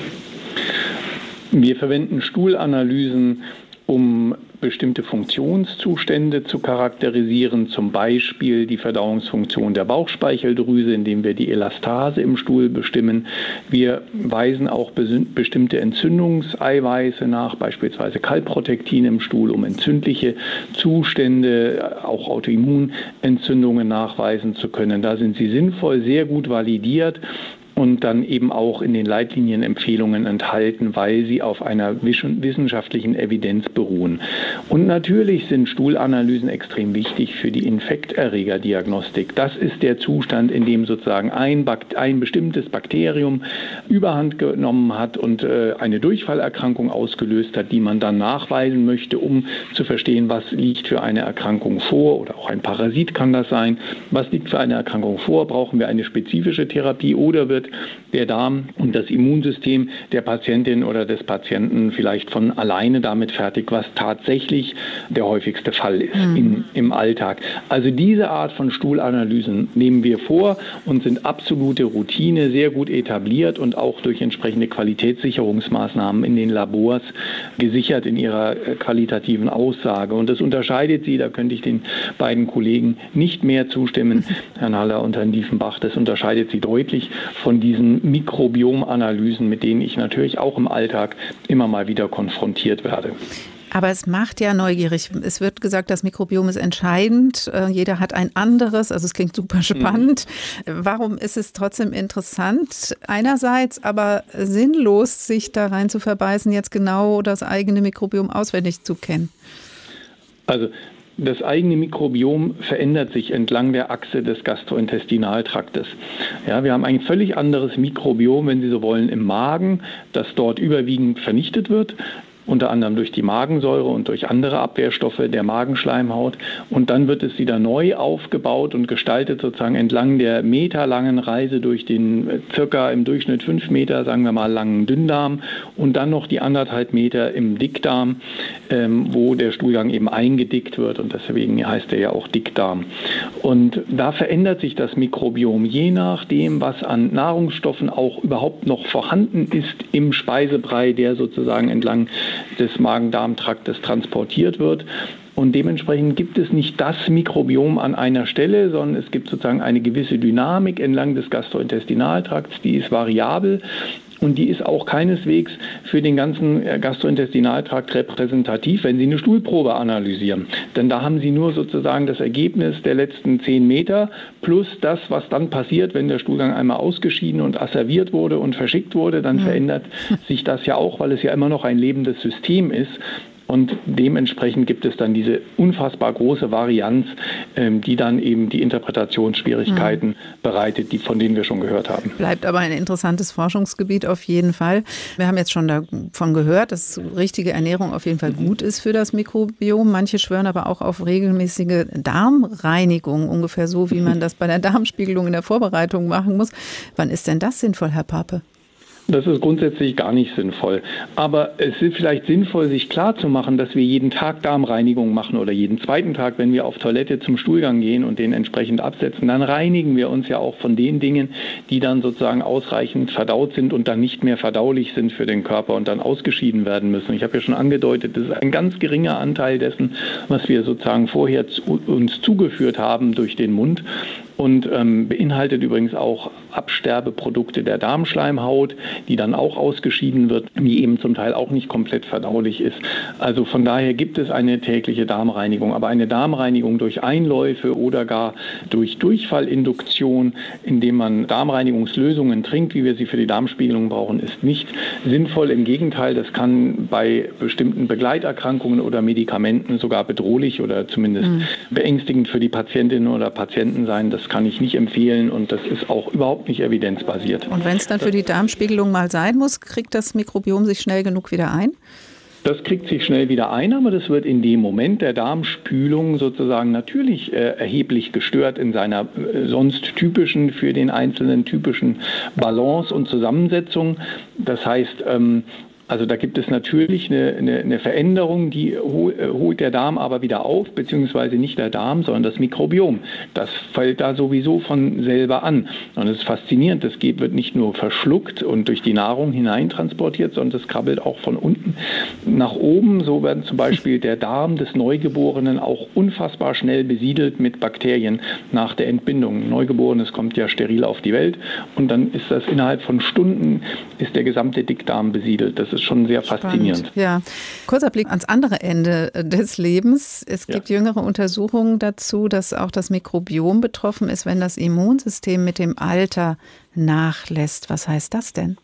Wir verwenden Stuhlanalysen, um bestimmte Funktionszustände zu charakterisieren, zum Beispiel die Verdauungsfunktion der Bauchspeicheldrüse, indem wir die Elastase im Stuhl bestimmen. Wir weisen auch bestimmte Entzündungseiweiße nach, beispielsweise Kalprotektin im Stuhl, um entzündliche Zustände, auch Autoimmunentzündungen nachweisen zu können. Da sind sie sinnvoll, sehr gut validiert und dann eben auch in den Leitlinienempfehlungen enthalten, weil sie auf einer wissenschaftlichen Evidenz beruhen. Und natürlich sind Stuhlanalysen extrem wichtig für die Infekterregerdiagnostik. Das ist der Zustand, in dem sozusagen ein bestimmtes Bakterium Überhand genommen hat und eine Durchfallerkrankung ausgelöst hat, die man dann nachweisen möchte, um zu verstehen, was liegt für eine Erkrankung vor, oder auch ein Parasit kann das sein. Was liegt für eine Erkrankung vor? Brauchen wir eine spezifische Therapie oder wird der Darm und das Immunsystem der Patientin oder des Patienten vielleicht von alleine damit fertig, was tatsächlich der häufigste Fall ist im Alltag. Also diese Art von Stuhlanalysen nehmen wir vor und sind absolute Routine, sehr gut etabliert und auch durch entsprechende Qualitätssicherungsmaßnahmen in den Labors gesichert in ihrer qualitativen Aussage. Und das unterscheidet sie, da könnte ich den beiden Kollegen nicht mehr zustimmen, Herrn Haller und Herrn Diefenbach, das unterscheidet sie deutlich von diesen Mikrobiomanalysen, mit denen ich natürlich auch im Alltag immer mal wieder konfrontiert werde. Aber es macht ja neugierig. Es wird gesagt, das Mikrobiom ist entscheidend. Jeder hat ein anderes. Also es klingt super spannend. Warum ist es trotzdem interessant? Einerseits aber sinnlos, sich da rein zu verbeißen, jetzt genau das eigene Mikrobiom auswendig zu kennen. Also das eigene Mikrobiom verändert sich entlang der Achse des Gastrointestinaltraktes. Ja, wir haben ein völlig anderes Mikrobiom, wenn Sie so wollen, im Magen, das dort überwiegend vernichtet wird. Unter anderem durch die Magensäure und durch andere Abwehrstoffe der Magenschleimhaut. Und dann wird es wieder neu aufgebaut und gestaltet sozusagen entlang der meterlangen Reise durch den circa im Durchschnitt 5 Meter, sagen wir mal, langen Dünndarm und dann noch die 1,5 Meter im Dickdarm, wo der Stuhlgang eben eingedickt wird und deswegen heißt er ja auch Dickdarm. Und da verändert sich das Mikrobiom je nachdem, was an Nahrungsstoffen auch überhaupt noch vorhanden ist im Speisebrei, der sozusagen entlang des Magen-Darm-Traktes transportiert wird. Und dementsprechend gibt es nicht das Mikrobiom an einer Stelle, sondern es gibt sozusagen eine gewisse Dynamik entlang des Gastrointestinaltrakts, die ist variabel. Und die ist auch keineswegs für den ganzen Gastrointestinaltrakt repräsentativ, wenn Sie eine Stuhlprobe analysieren. Denn da haben Sie nur sozusagen das Ergebnis der letzten 10 Meter plus das, was dann passiert, wenn der Stuhlgang einmal ausgeschieden und asserviert wurde und verschickt wurde. Dann verändert sich das ja auch, weil es ja immer noch ein lebendes System ist. Und dementsprechend gibt es dann diese unfassbar große Varianz, die dann eben die Interpretationsschwierigkeiten bereitet, von denen wir schon gehört haben. Bleibt aber ein interessantes Forschungsgebiet auf jeden Fall. Wir haben jetzt schon davon gehört, dass richtige Ernährung auf jeden Fall gut ist für das Mikrobiom. Manche schwören aber auch auf regelmäßige Darmreinigung, ungefähr so, wie man das bei der Darmspiegelung in der Vorbereitung machen muss. Wann ist denn das sinnvoll, Herr Pape? Das ist grundsätzlich gar nicht sinnvoll. Aber es ist vielleicht sinnvoll, sich klarzumachen, dass wir jeden Tag Darmreinigung machen oder jeden zweiten Tag, wenn wir auf Toilette zum Stuhlgang gehen und den entsprechend absetzen. Dann reinigen wir uns ja auch von den Dingen, die dann sozusagen ausreichend verdaut sind und dann nicht mehr verdaulich sind für den Körper und dann ausgeschieden werden müssen. Ich habe ja schon angedeutet, das ist ein ganz geringer Anteil dessen, was wir sozusagen vorher uns zugeführt haben durch den Mund. Und beinhaltet übrigens auch Absterbeprodukte der Darmschleimhaut, die dann auch ausgeschieden wird, die eben zum Teil auch nicht komplett verdaulich ist. Also von daher gibt es eine tägliche Darmreinigung. Aber eine Darmreinigung durch Einläufe oder gar durch Durchfallinduktion, indem man Darmreinigungslösungen trinkt, wie wir sie für die Darmspiegelung brauchen, ist nicht sinnvoll. Im Gegenteil, das kann bei bestimmten Begleiterkrankungen oder Medikamenten sogar bedrohlich oder zumindest beängstigend für die Patientinnen oder Patienten sein. Das kann ich nicht empfehlen und das ist auch überhaupt nicht evidenzbasiert. Und wenn es dann für die Darmspiegelung mal sein muss, kriegt das Mikrobiom sich schnell genug wieder ein? Das kriegt sich schnell wieder ein, aber das wird in dem Moment der Darmspülung sozusagen natürlich erheblich gestört in seiner sonst typischen, für den Einzelnen typischen Balance und Zusammensetzung. Das heißt, also da gibt es natürlich eine Veränderung, die holt der Darm aber wieder auf, beziehungsweise nicht der Darm, sondern das Mikrobiom. Das fällt da sowieso von selber an. Und es ist faszinierend, das wird nicht nur verschluckt und durch die Nahrung hineintransportiert, sondern das krabbelt auch von unten nach oben. So werden zum Beispiel der Darm des Neugeborenen auch unfassbar schnell besiedelt mit Bakterien nach der Entbindung. Ein Neugeborenes kommt ja steril auf die Welt und dann ist das innerhalb von Stunden ist der gesamte Dickdarm besiedelt. Das ist schon sehr faszinierend. Ja, kurzer Blick ans andere Ende des Lebens. Es gibt jüngere Untersuchungen dazu, dass auch das Mikrobiom betroffen ist, wenn das Immunsystem mit dem Alter nachlässt. Was heißt das denn?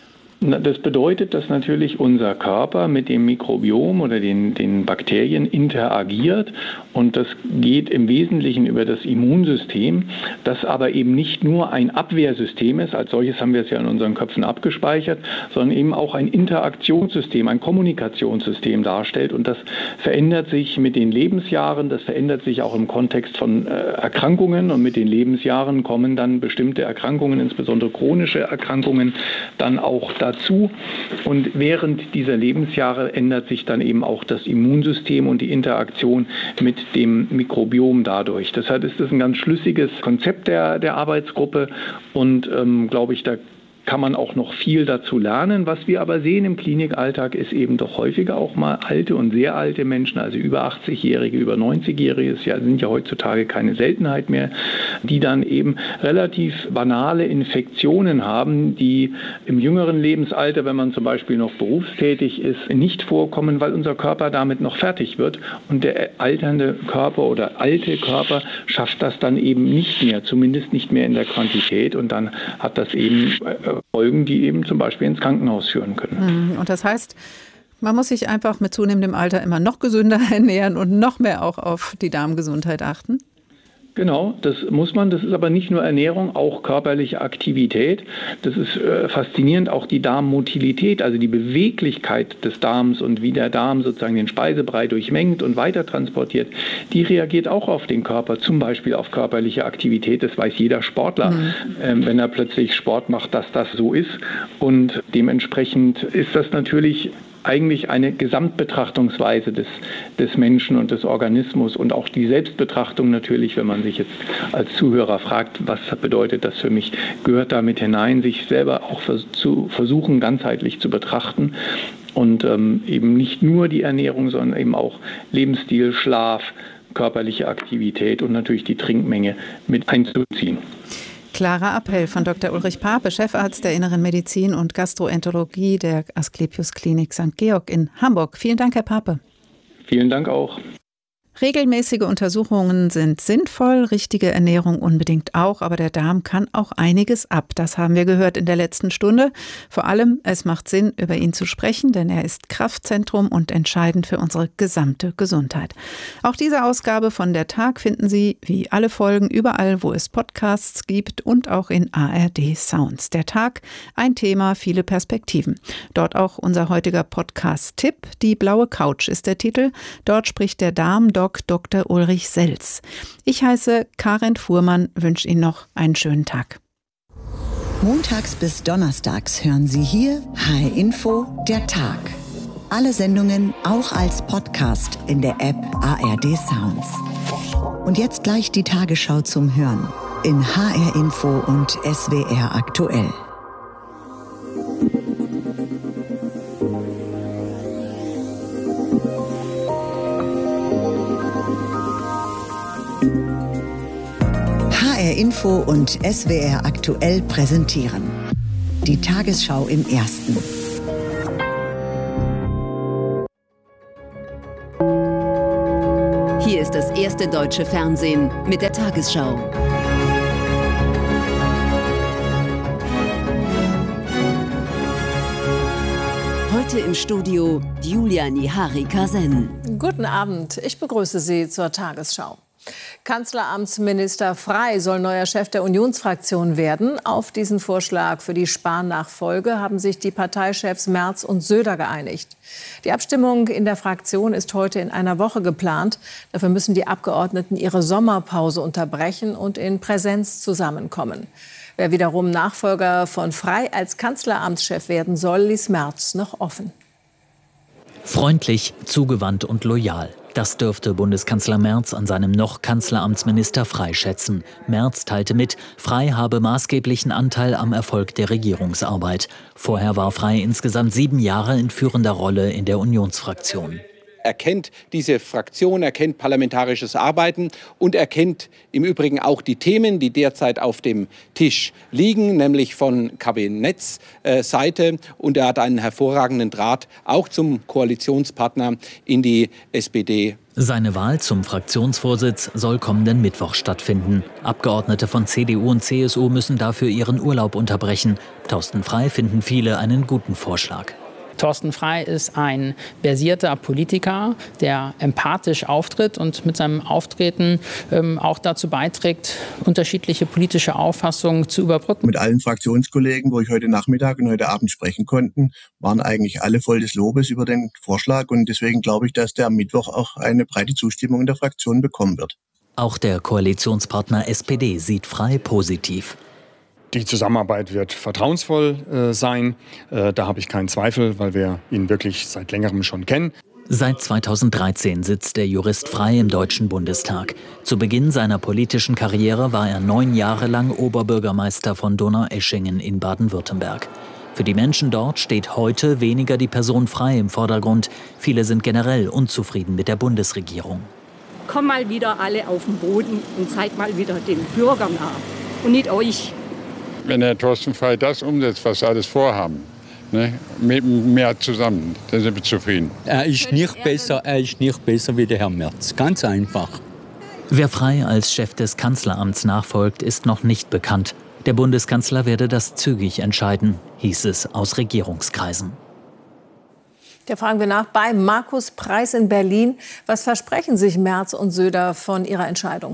Das bedeutet, dass natürlich unser Körper mit dem Mikrobiom oder den Bakterien interagiert und das geht im Wesentlichen über das Immunsystem, das aber eben nicht nur ein Abwehrsystem ist, als solches haben wir es ja in unseren Köpfen abgespeichert, sondern eben auch ein Interaktionssystem, ein Kommunikationssystem darstellt und das verändert sich mit den Lebensjahren, das verändert sich auch im Kontext von Erkrankungen und mit den Lebensjahren kommen dann bestimmte Erkrankungen, insbesondere chronische Erkrankungen, dann auch dazu. Und während dieser Lebensjahre ändert sich dann eben auch das Immunsystem und die Interaktion mit dem Mikrobiom dadurch. Deshalb ist das ein ganz schlüssiges Konzept der Arbeitsgruppe und glaube ich, da kann man auch noch viel dazu lernen. Was wir aber sehen im Klinikalltag ist eben doch häufiger auch mal alte und sehr alte Menschen, also über 80-Jährige, über 90-Jährige, sind ja heutzutage keine Seltenheit mehr, die dann eben relativ banale Infektionen haben, die im jüngeren Lebensalter, wenn man zum Beispiel noch berufstätig ist, nicht vorkommen, weil unser Körper damit noch fertig wird und der alternde Körper oder alte Körper schafft das dann eben nicht mehr, zumindest nicht mehr in der Quantität und dann hat das eben Folgen, die eben zum Beispiel ins Krankenhaus führen können. Und das heißt, man muss sich einfach mit zunehmendem Alter immer noch gesünder ernähren und noch mehr auch auf die Darmgesundheit achten? Genau, das muss man. Das ist aber nicht nur Ernährung, auch körperliche Aktivität. Das ist faszinierend, auch die Darmmotilität, also die Beweglichkeit des Darms und wie der Darm sozusagen den Speisebrei durchmengt und weiter transportiert, die reagiert auch auf den Körper, zum Beispiel auf körperliche Aktivität. Das weiß jeder Sportler, wenn er plötzlich Sport macht, dass das so ist. Und dementsprechend ist das natürlich eigentlich eine Gesamtbetrachtungsweise des Menschen und des Organismus und auch die Selbstbetrachtung natürlich, wenn man sich jetzt als Zuhörer fragt, was bedeutet das für mich, gehört damit hinein, sich selber auch zu versuchen, ganzheitlich zu betrachten und eben nicht nur die Ernährung, sondern eben auch Lebensstil, Schlaf, körperliche Aktivität und natürlich die Trinkmenge mit einzubeziehen. Klarer Appell von Dr. Ulrich Pape, Chefarzt der Inneren Medizin und Gastroenterologie der Asklepios Klinik St. Georg in Hamburg. Vielen Dank, Herr Pape. Vielen Dank auch. Regelmäßige Untersuchungen sind sinnvoll, richtige Ernährung unbedingt auch, aber der Darm kann auch einiges ab. Das haben wir gehört in der letzten Stunde. Vor allem, es macht Sinn, über ihn zu sprechen, denn er ist Kraftzentrum und entscheidend für unsere gesamte Gesundheit. Auch diese Ausgabe von Der Tag finden Sie, wie alle Folgen, überall, wo es Podcasts gibt und auch in ARD Sounds. Der Tag, ein Thema, viele Perspektiven. Dort auch unser heutiger Podcast-Tipp. Die blaue Couch ist der Titel. Dort spricht der Darmdoc Dr. Ulrich Selz. Ich heiße Karin Fuhrmann, wünsche Ihnen noch einen schönen Tag. Montags bis donnerstags hören Sie hier HR Info, der Tag. Alle Sendungen auch als Podcast in der App ARD Sounds. Und jetzt gleich die Tagesschau zum Hören in HR Info und SWR aktuell. HR Info und SWR aktuell präsentieren. Die Tagesschau im Ersten. Hier ist das erste deutsche Fernsehen mit der Tagesschau. Heute im Studio Julia Nihari-Kasen. Guten Abend, ich begrüße Sie zur Tagesschau. Kanzleramtsminister Frey soll neuer Chef der Unionsfraktion werden. Auf diesen Vorschlag für die Spahn-Nachfolge haben sich die Parteichefs Merz und Söder geeinigt. Die Abstimmung in der Fraktion ist heute in einer Woche geplant. Dafür müssen die Abgeordneten ihre Sommerpause unterbrechen und in Präsenz zusammenkommen. Wer wiederum Nachfolger von Frey als Kanzleramtschef werden soll, ließ Merz noch offen. Freundlich, zugewandt und loyal. Das dürfte Bundeskanzler Merz an seinem noch Kanzleramtsminister Frey schätzen. Merz teilte mit, Frey habe maßgeblichen Anteil am Erfolg der Regierungsarbeit. Vorher war Frey insgesamt 7 Jahre in führender Rolle in der Unionsfraktion. Er kennt diese Fraktion, er kennt parlamentarisches Arbeiten und er kennt im Übrigen auch die Themen, die derzeit auf dem Tisch liegen, nämlich von Kabinettsseite. Und er hat einen hervorragenden Draht auch zum Koalitionspartner in die SPD. Seine Wahl zum Fraktionsvorsitz soll kommenden Mittwoch stattfinden. Abgeordnete von CDU und CSU müssen dafür ihren Urlaub unterbrechen. Thorsten Frey finden viele einen guten Vorschlag. Thorsten Frey ist ein versierter Politiker, der empathisch auftritt und mit seinem Auftreten auch dazu beiträgt, unterschiedliche politische Auffassungen zu überbrücken. Mit allen Fraktionskollegen, wo ich heute Nachmittag und heute Abend sprechen konnte, waren eigentlich alle voll des Lobes über den Vorschlag. Und deswegen glaube ich, dass der am Mittwoch auch eine breite Zustimmung in der Fraktion bekommen wird. Auch der Koalitionspartner SPD sieht Frey positiv. Die Zusammenarbeit wird vertrauensvoll sein. Da habe ich keinen Zweifel, weil wir ihn wirklich seit längerem schon kennen. Seit 2013 sitzt der Jurist Frey im Deutschen Bundestag. Zu Beginn seiner politischen Karriere war er 9 Jahre lang Oberbürgermeister von Donaueschingen in Baden-Württemberg. Für die Menschen dort steht heute weniger die Person Frey im Vordergrund. Viele sind generell unzufrieden mit der Bundesregierung. Komm mal wieder alle auf den Boden und zeig mal wieder den Bürgern nach und nicht euch. Wenn Herr Thorsten Frey das umsetzt, was sie alles vorhaben, ne, mit mehr zusammen, dann sind wir zufrieden. Er ist nicht besser wie der Herr Merz. Ganz einfach. Wer Frey als Chef des Kanzleramts nachfolgt, ist noch nicht bekannt. Der Bundeskanzler werde das zügig entscheiden, hieß es aus Regierungskreisen. Da fragen wir nach bei Markus Preiß in Berlin. Was versprechen sich Merz und Söder von ihrer Entscheidung?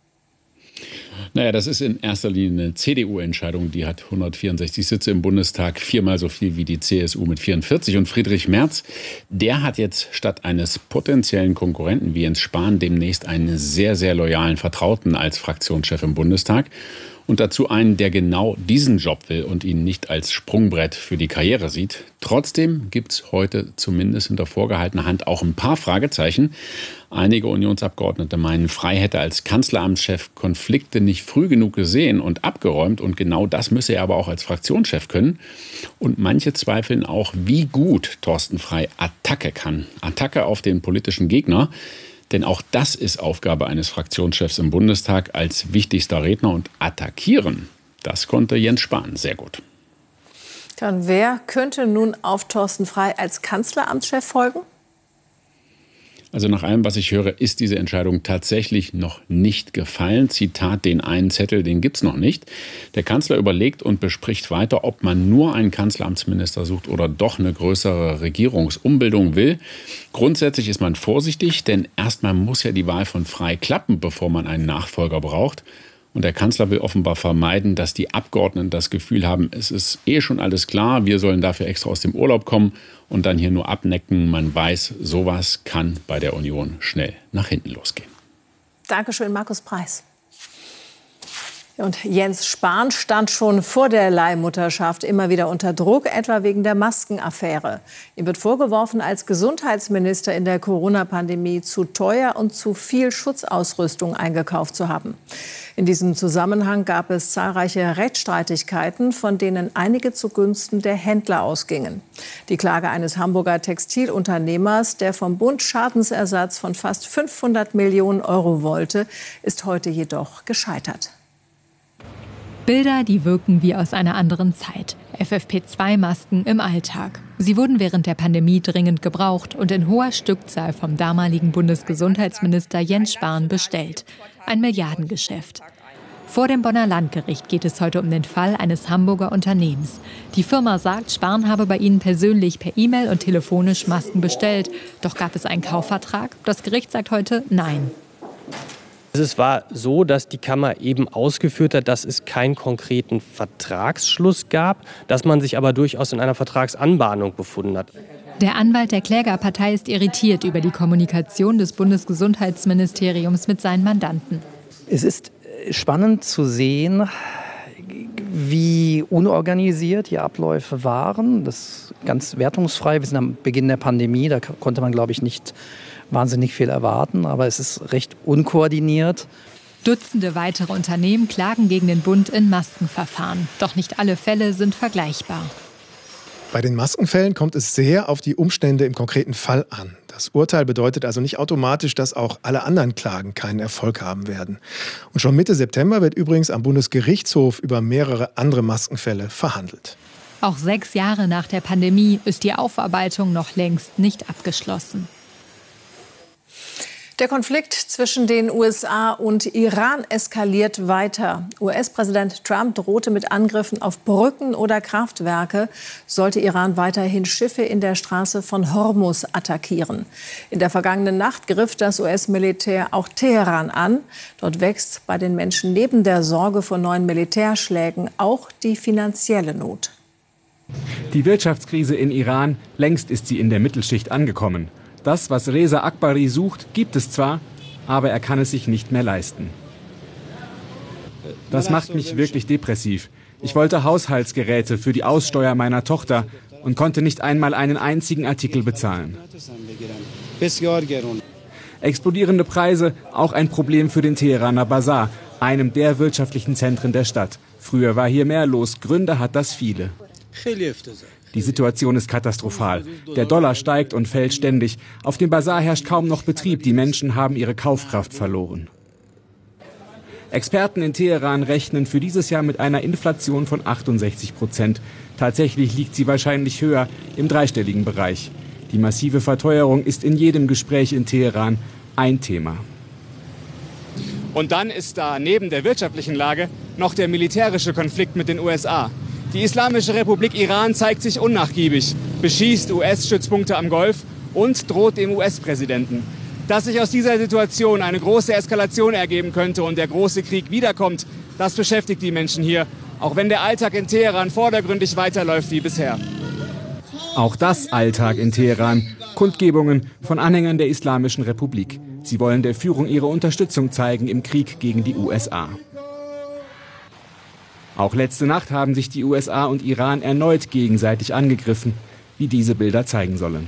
Naja, das ist in erster Linie eine CDU-Entscheidung. Die hat 164 Sitze im Bundestag, 4-mal so viel wie die CSU mit 44. Und Friedrich Merz, der hat jetzt statt eines potenziellen Konkurrenten wie Jens Spahn demnächst einen sehr, sehr loyalen Vertrauten als Fraktionschef im Bundestag. Und dazu einen, der genau diesen Job will und ihn nicht als Sprungbrett für die Karriere sieht. Trotzdem gibt es heute zumindest hinter vorgehaltener Hand auch ein paar Fragezeichen. Einige Unionsabgeordnete meinen, Frey hätte als Kanzleramtschef Konflikte nicht früh genug gesehen und abgeräumt. Und genau das müsse er aber auch als Fraktionschef können. Und manche zweifeln auch, wie gut Thorsten Frey Attacke kann. Attacke auf den politischen Gegner. Denn auch das ist Aufgabe eines Fraktionschefs im Bundestag als wichtigster Redner. Und attackieren, das konnte Jens Spahn sehr gut. Und wer könnte nun auf Thorsten Frey als Kanzleramtschef folgen? Also nach allem, was ich höre, ist diese Entscheidung tatsächlich noch nicht gefallen. Zitat, den einen Zettel, den gibt's noch nicht. Der Kanzler überlegt und bespricht weiter, ob man nur einen Kanzleramtsminister sucht oder doch eine größere Regierungsumbildung will. Grundsätzlich ist man vorsichtig, denn erstmal muss ja die Wahl von Frey klappen, bevor man einen Nachfolger braucht. Und der Kanzler will offenbar vermeiden, dass die Abgeordneten das Gefühl haben, es ist schon alles klar, wir sollen dafür extra aus dem Urlaub kommen und dann hier nur abnecken. Man weiß, sowas kann bei der Union schnell nach hinten losgehen. Dankeschön, Markus Preiß. Und Jens Spahn stand schon vor der Leihmutterschaft immer wieder unter Druck, etwa wegen der Maskenaffäre. Ihm wird vorgeworfen, als Gesundheitsminister in der Corona-Pandemie zu teuer und zu viel Schutzausrüstung eingekauft zu haben. In diesem Zusammenhang gab es zahlreiche Rechtsstreitigkeiten, von denen einige zugunsten der Händler ausgingen. Die Klage eines Hamburger Textilunternehmers, der vom Bund Schadensersatz von fast 500 Millionen Euro wollte, ist heute jedoch gescheitert. Bilder, die wirken wie aus einer anderen Zeit. FFP2-Masken im Alltag. Sie wurden während der Pandemie dringend gebraucht und in hoher Stückzahl vom damaligen Bundesgesundheitsminister Jens Spahn bestellt. Ein Milliardengeschäft. Vor dem Bonner Landgericht geht es heute um den Fall eines Hamburger Unternehmens. Die Firma sagt, Spahn habe bei ihnen persönlich per E-Mail und telefonisch Masken bestellt. Doch gab es einen Kaufvertrag? Das Gericht sagt heute nein. Es war so, dass die Kammer eben ausgeführt hat, dass es keinen konkreten Vertragsschluss gab, dass man sich aber durchaus in einer Vertragsanbahnung befunden hat. Der Anwalt der Klägerpartei ist irritiert über die Kommunikation des Bundesgesundheitsministeriums mit seinen Mandanten. Es ist spannend zu sehen, wie unorganisiert die Abläufe waren. Das ist ganz wertungsfrei. Wir sind am Beginn der Pandemie, da konnte man, glaube ich, nicht wahnsinnig viel erwarten, aber es ist recht unkoordiniert. Dutzende weitere Unternehmen klagen gegen den Bund in Maskenverfahren. Doch nicht alle Fälle sind vergleichbar. Bei den Maskenfällen kommt es sehr auf die Umstände im konkreten Fall an. Das Urteil bedeutet also nicht automatisch, dass auch alle anderen Klagen keinen Erfolg haben werden. Und schon Mitte September wird übrigens am Bundesgerichtshof über mehrere andere Maskenfälle verhandelt. Auch 6 Jahre nach der Pandemie ist die Aufarbeitung noch längst nicht abgeschlossen. Der Konflikt zwischen den USA und Iran eskaliert weiter. US-Präsident Trump drohte mit Angriffen auf Brücken oder Kraftwerke, sollte Iran weiterhin Schiffe in der Straße von Hormuz attackieren. In der vergangenen Nacht griff das US-Militär auch Teheran an. Dort wächst bei den Menschen neben der Sorge vor neuen Militärschlägen auch die finanzielle Not. Die Wirtschaftskrise in Iran, längst ist sie in der Mittelschicht angekommen. Das, was Reza Akbari sucht, gibt es zwar, aber er kann es sich nicht mehr leisten. Das macht mich wirklich depressiv. Ich wollte Haushaltsgeräte für die Aussteuer meiner Tochter und konnte nicht einmal einen einzigen Artikel bezahlen. Explodierende Preise, auch ein Problem für den Teheraner Bazar, einem der wirtschaftlichen Zentren der Stadt. Früher war hier mehr los, Gründe hat das viele. Die Situation ist katastrophal. Der Dollar steigt und fällt ständig. Auf dem Bazar herrscht kaum noch Betrieb. Die Menschen haben ihre Kaufkraft verloren. Experten in Teheran rechnen für dieses Jahr mit einer Inflation von 68%. Tatsächlich liegt sie wahrscheinlich höher, im dreistelligen Bereich. Die massive Verteuerung ist in jedem Gespräch in Teheran ein Thema. Und dann ist da neben der wirtschaftlichen Lage noch der militärische Konflikt mit den USA. Die Islamische Republik Iran zeigt sich unnachgiebig, beschießt US-Stützpunkte am Golf und droht dem US-Präsidenten. Dass sich aus dieser Situation eine große Eskalation ergeben könnte und der große Krieg wiederkommt, das beschäftigt die Menschen hier, auch wenn der Alltag in Teheran vordergründig weiterläuft wie bisher. Auch das Alltag in Teheran, Kundgebungen von Anhängern der Islamischen Republik. Sie wollen der Führung ihre Unterstützung zeigen im Krieg gegen die USA. Auch letzte Nacht haben sich die USA und Iran erneut gegenseitig angegriffen, wie diese Bilder zeigen sollen.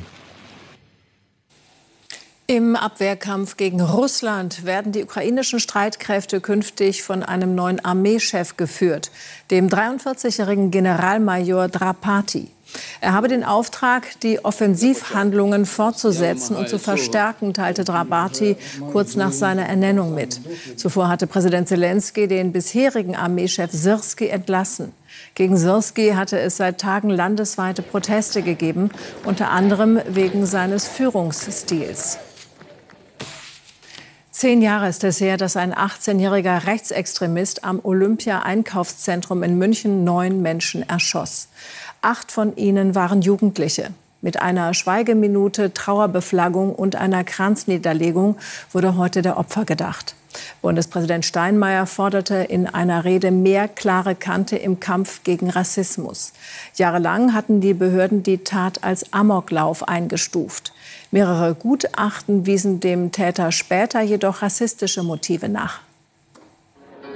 Im Abwehrkampf gegen Russland werden die ukrainischen Streitkräfte künftig von einem neuen Armeechef geführt, dem 43-jährigen Generalmajor Drapati. Er habe den Auftrag, die Offensivhandlungen fortzusetzen und zu verstärken, teilte Drapati kurz nach seiner Ernennung mit. Zuvor hatte Präsident Selenskyj den bisherigen Armeechef Syrskij entlassen. Gegen Syrskij hatte es seit Tagen landesweite Proteste gegeben, unter anderem wegen seines Führungsstils. 10 Jahre ist es her, dass ein 18-jähriger Rechtsextremist am Olympia-Einkaufszentrum in München 9 Menschen erschoss. 8 von ihnen waren Jugendliche. Mit einer Schweigeminute, Trauerbeflaggung und einer Kranzniederlegung wurde heute der Opfer gedacht. Bundespräsident Steinmeier forderte in einer Rede mehr klare Kante im Kampf gegen Rassismus. Jahrelang hatten die Behörden die Tat als Amoklauf eingestuft. Mehrere Gutachten wiesen dem Täter später jedoch rassistische Motive nach.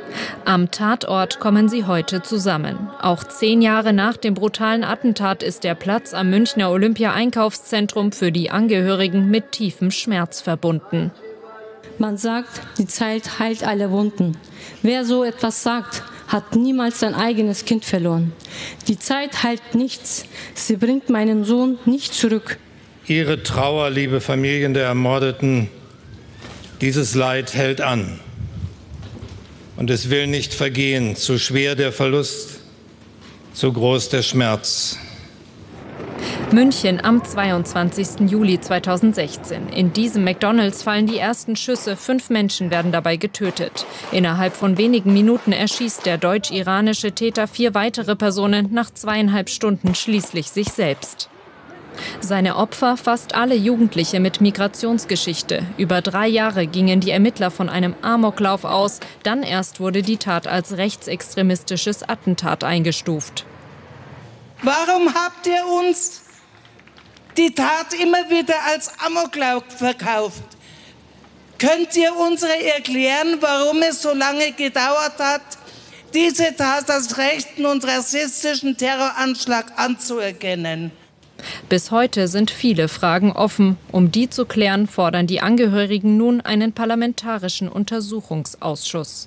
Am Tatort kommen sie heute zusammen. Auch 10 Jahre nach dem brutalen Attentat ist der Platz am Münchner Olympia-Einkaufszentrum für die Angehörigen mit tiefem Schmerz verbunden. Man sagt, die Zeit heilt alle Wunden. Wer so etwas sagt, hat niemals sein eigenes Kind verloren. Die Zeit heilt nichts. Sie bringt meinen Sohn nicht zurück. Ihre Trauer, liebe Familien der Ermordeten, dieses Leid hält an. Und es will nicht vergehen, zu schwer der Verlust, zu groß der Schmerz. München am 22. Juli 2016. In diesem McDonald's fallen die ersten Schüsse. 5 Menschen werden dabei getötet. Innerhalb von wenigen Minuten erschießt der deutsch-iranische Täter 4 weitere Personen, nach 2,5 Stunden schließlich sich selbst. Seine Opfer fast alle Jugendliche mit Migrationsgeschichte. Über 3 Jahre gingen die Ermittler von einem Amoklauf aus. Dann erst wurde die Tat als rechtsextremistisches Attentat eingestuft. Warum habt ihr uns die Tat immer wieder als Amoklauf verkauft? Könnt ihr uns erklären, warum es so lange gedauert hat, diese Tat als rechten und rassistischen Terroranschlag anzuerkennen? Bis heute sind viele Fragen offen. Um die zu klären, fordern die Angehörigen nun einen parlamentarischen Untersuchungsausschuss.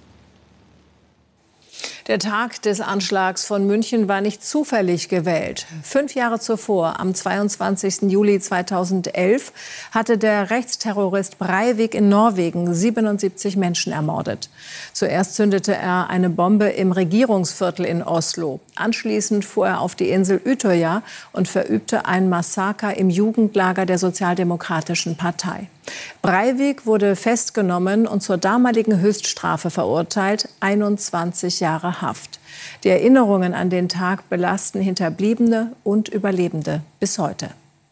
Der Tag des Anschlags von München war nicht zufällig gewählt. 5 Jahre zuvor, am 22. Juli 2011, hatte der Rechtsterrorist Breivik in Norwegen 77 Menschen ermordet. Zuerst zündete er eine Bombe im Regierungsviertel in Oslo. Anschließend fuhr er auf die Insel Utøya und verübte ein Massaker im Jugendlager der Sozialdemokratischen Partei. Breivik wurde festgenommen und zur damaligen Höchststrafe verurteilt, 21 Jahre Haft. Die Erinnerungen an den Tag belasten Hinterbliebene und Überlebende bis heute.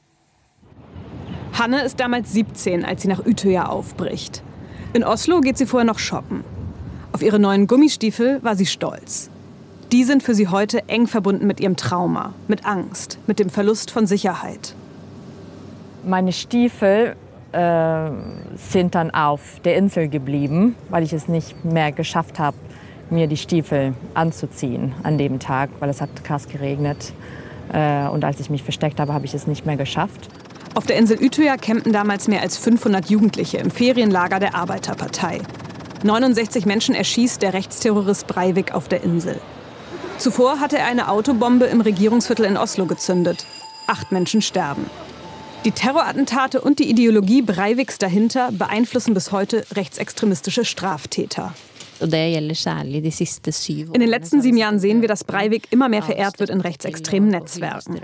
Hanne ist damals 17, als sie nach Utøya aufbricht. In Oslo geht sie vorher noch shoppen. Auf ihre neuen Gummistiefel war sie stolz. Die sind für sie heute eng verbunden mit ihrem Trauma, mit Angst, mit dem Verlust von Sicherheit. Meine Stiefel sind dann auf der Insel geblieben, weil ich es nicht mehr geschafft habe, mir die Stiefel anzuziehen an dem Tag, weil es hat krass geregnet. Und als ich mich versteckt habe, habe ich es nicht mehr geschafft. Auf der Insel Utøya campten damals mehr als 500 Jugendliche im Ferienlager der Arbeiterpartei. 69 Menschen erschießt der Rechtsterrorist Breivik auf der Insel. Zuvor hatte er eine Autobombe im Regierungsviertel in Oslo gezündet. 8 Menschen sterben. Die Terrorattentate und die Ideologie Breiviks dahinter beeinflussen bis heute rechtsextremistische Straftäter. In den letzten 7 Jahren sehen wir, dass Breivik immer mehr verehrt wird in rechtsextremen Netzwerken.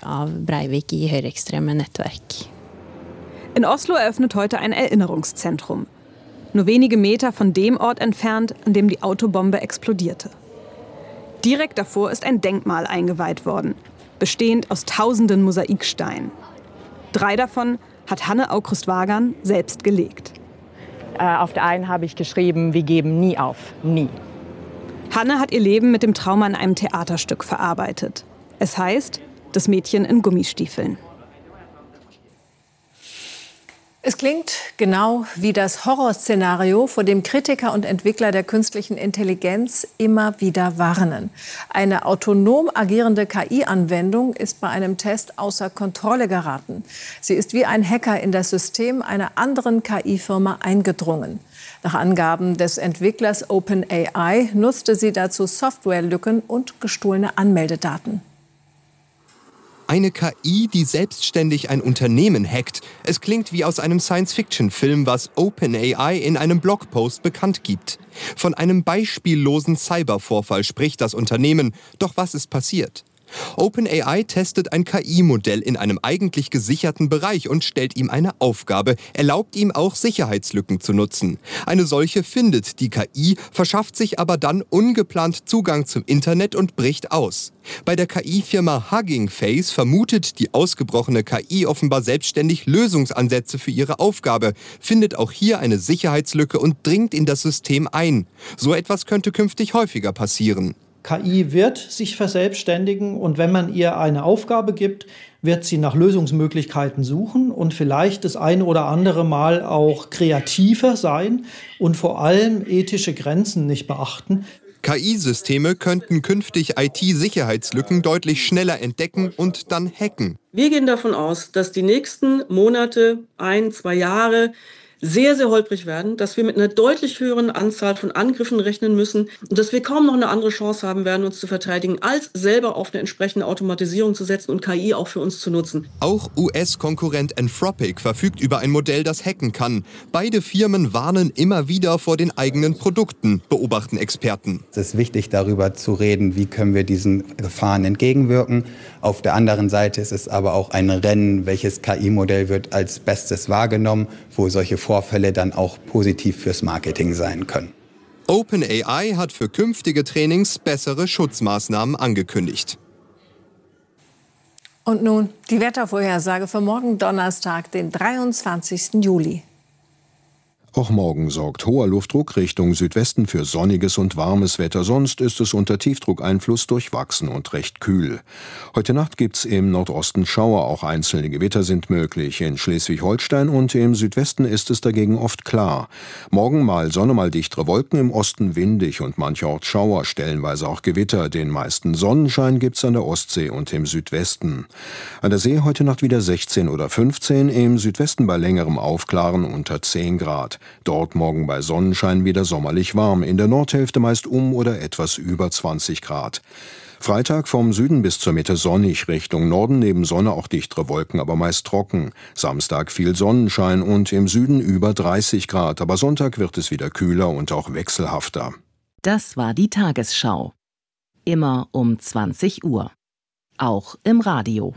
In Oslo eröffnet heute ein Erinnerungszentrum. Nur wenige Meter von dem Ort entfernt, an dem die Autobombe explodierte. Direkt davor ist ein Denkmal eingeweiht worden, bestehend aus tausenden Mosaiksteinen. 3 davon hat Hanne Aukrust-Wagern selbst gelegt. Auf der einen habe ich geschrieben, wir geben nie auf, nie. Hanne hat ihr Leben mit dem Trauma in einem Theaterstück verarbeitet. Es heißt, das Mädchen in Gummistiefeln. Es klingt genau wie das Horrorszenario, vor dem Kritiker und Entwickler der künstlichen Intelligenz immer wieder warnen. Eine autonom agierende KI-Anwendung ist bei einem Test außer Kontrolle geraten. Sie ist wie ein Hacker in das System einer anderen KI-Firma eingedrungen. Nach Angaben des Entwicklers OpenAI nutzte sie dazu Softwarelücken und gestohlene Anmeldedaten. Eine KI, die selbstständig ein Unternehmen hackt. Es klingt wie aus einem Science-Fiction-Film, was OpenAI in einem Blogpost bekannt gibt. Von einem beispiellosen Cybervorfall spricht das Unternehmen. Doch was ist passiert? OpenAI testet ein KI-Modell in einem eigentlich gesicherten Bereich und stellt ihm eine Aufgabe, erlaubt ihm auch Sicherheitslücken zu nutzen. Eine solche findet die KI, verschafft sich aber dann ungeplant Zugang zum Internet und bricht aus. Bei der KI-Firma Hugging Face vermutet die ausgebrochene KI offenbar selbstständig Lösungsansätze für ihre Aufgabe, findet auch hier eine Sicherheitslücke und dringt in das System ein. So etwas könnte künftig häufiger passieren. KI wird sich verselbstständigen und wenn man ihr eine Aufgabe gibt, wird sie nach Lösungsmöglichkeiten suchen und vielleicht das eine oder andere Mal auch kreativer sein und vor allem ethische Grenzen nicht beachten. KI-Systeme könnten künftig IT-Sicherheitslücken deutlich schneller entdecken und dann hacken. Wir gehen davon aus, dass die nächsten Monate, 1-2 Jahre sehr, sehr holprig werden, dass wir mit einer deutlich höheren Anzahl von Angriffen rechnen müssen und dass wir kaum noch eine andere Chance haben werden, uns zu verteidigen, als selber auf eine entsprechende Automatisierung zu setzen und KI auch für uns zu nutzen. Auch US-Konkurrent Anthropic verfügt über ein Modell, das hacken kann. Beide Firmen warnen immer wieder vor den eigenen Produkten, beobachten Experten. Es ist wichtig, darüber zu reden, wie können wir diesen Gefahren entgegenwirken. Auf der anderen Seite ist es aber auch ein Rennen, welches KI-Modell wird als bestes wahrgenommen, wo solche Vorfälle dann auch positiv fürs Marketing sein können. OpenAI hat für künftige Trainings bessere Schutzmaßnahmen angekündigt. Und nun die Wettervorhersage für morgen Donnerstag, den 23. Juli. Auch morgen sorgt hoher Luftdruck Richtung Südwesten für sonniges und warmes Wetter. Sonst ist es unter Tiefdruckeinfluss durchwachsen und recht kühl. Heute Nacht gibt's im Nordosten Schauer. Auch einzelne Gewitter sind möglich. In Schleswig-Holstein und im Südwesten ist es dagegen oft klar. Morgen mal Sonne, mal dichtere Wolken, im Osten windig und mancherorts Schauer, stellenweise auch Gewitter. Den meisten Sonnenschein gibt's an der Ostsee und im Südwesten. An der See heute Nacht wieder 16 oder 15, im Südwesten bei längerem Aufklaren unter 10 Grad. Dort morgen bei Sonnenschein wieder sommerlich warm, in der Nordhälfte meist oder etwas über 20 Grad. Freitag vom Süden bis zur Mitte sonnig, Richtung Norden neben Sonne auch dichtere Wolken, aber meist trocken. Samstag viel Sonnenschein und im Süden über 30 Grad, aber Sonntag wird es wieder kühler und auch wechselhafter. Das war die Tagesschau. Immer um 20 Uhr. Auch im Radio.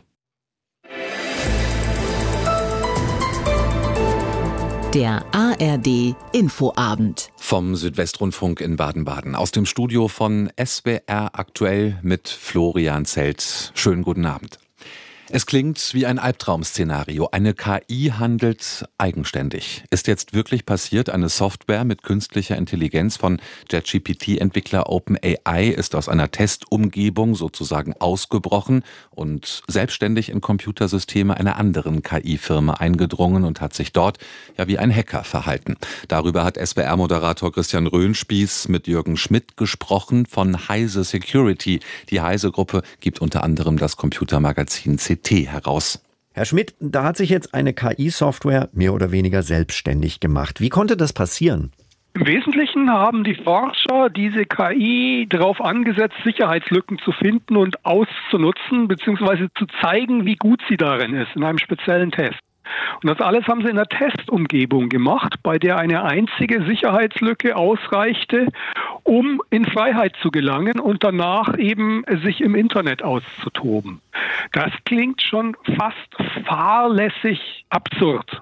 Der ARD Infoabend. Vom Südwestrundfunk in Baden-Baden. Aus dem Studio von SWR aktuell mit Florian Zelt. Schönen guten Abend. Es klingt wie ein Albtraum-Szenario. Eine KI handelt eigenständig. Ist jetzt wirklich passiert? Eine Software mit künstlicher Intelligenz von ChatGPT-Entwickler OpenAI ist aus einer Testumgebung sozusagen ausgebrochen und selbstständig in Computersysteme einer anderen KI-Firma eingedrungen und hat sich dort ja wie ein Hacker verhalten. Darüber hat SWR-Moderator Christian Röhnspieß mit Jürgen Schmidt gesprochen von Heise Security. Die Heise-Gruppe gibt unter anderem das Computermagazin CT heraus. Herr Schmidt, da hat sich jetzt eine KI-Software mehr oder weniger selbstständig gemacht. Wie konnte das passieren? Im Wesentlichen haben die Forscher diese KI darauf angesetzt, Sicherheitslücken zu finden und auszunutzen, beziehungsweise zu zeigen, wie gut sie darin ist, in einem speziellen Test. Und das alles haben sie in einer Testumgebung gemacht, bei der eine einzige Sicherheitslücke ausreichte, um in Freiheit zu gelangen und danach eben sich im Internet auszutoben. Das klingt schon fast fahrlässig absurd.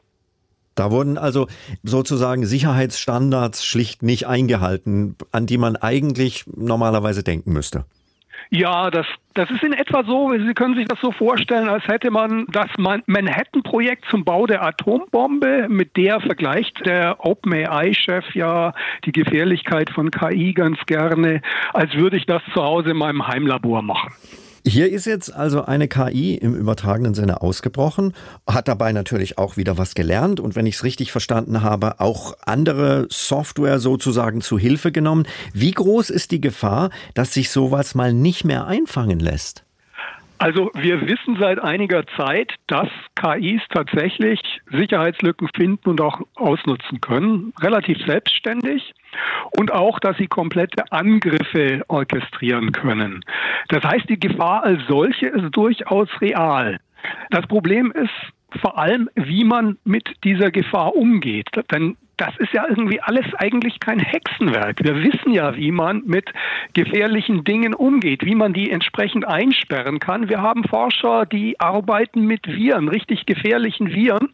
Da wurden also sozusagen Sicherheitsstandards schlicht nicht eingehalten, an die man eigentlich normalerweise denken müsste. Ja, das ist in etwa so, Sie können sich das so vorstellen, als hätte man das Manhattan-Projekt zum Bau der Atombombe, mit der vergleicht der OpenAI-Chef ja die Gefährlichkeit von KI ganz gerne, als würde ich das zu Hause in meinem Heimlabor machen. Hier ist jetzt also eine KI im übertragenen Sinne ausgebrochen, hat dabei natürlich auch wieder was gelernt und wenn ich es richtig verstanden habe, auch andere Software sozusagen zu Hilfe genommen. Wie groß ist die Gefahr, dass sich sowas mal nicht mehr einfangen lässt? Also wir wissen seit einiger Zeit, dass KIs tatsächlich Sicherheitslücken finden und auch ausnutzen können, relativ selbstständig. Und auch, dass sie komplette Angriffe orchestrieren können. Das heißt, die Gefahr als solche ist durchaus real. Das Problem ist vor allem, wie man mit dieser Gefahr umgeht. Denn das ist ja irgendwie alles eigentlich kein Hexenwerk. Wir wissen ja, wie man mit gefährlichen Dingen umgeht, wie man die entsprechend einsperren kann. Wir haben Forscher, die arbeiten mit Viren, richtig gefährlichen Viren,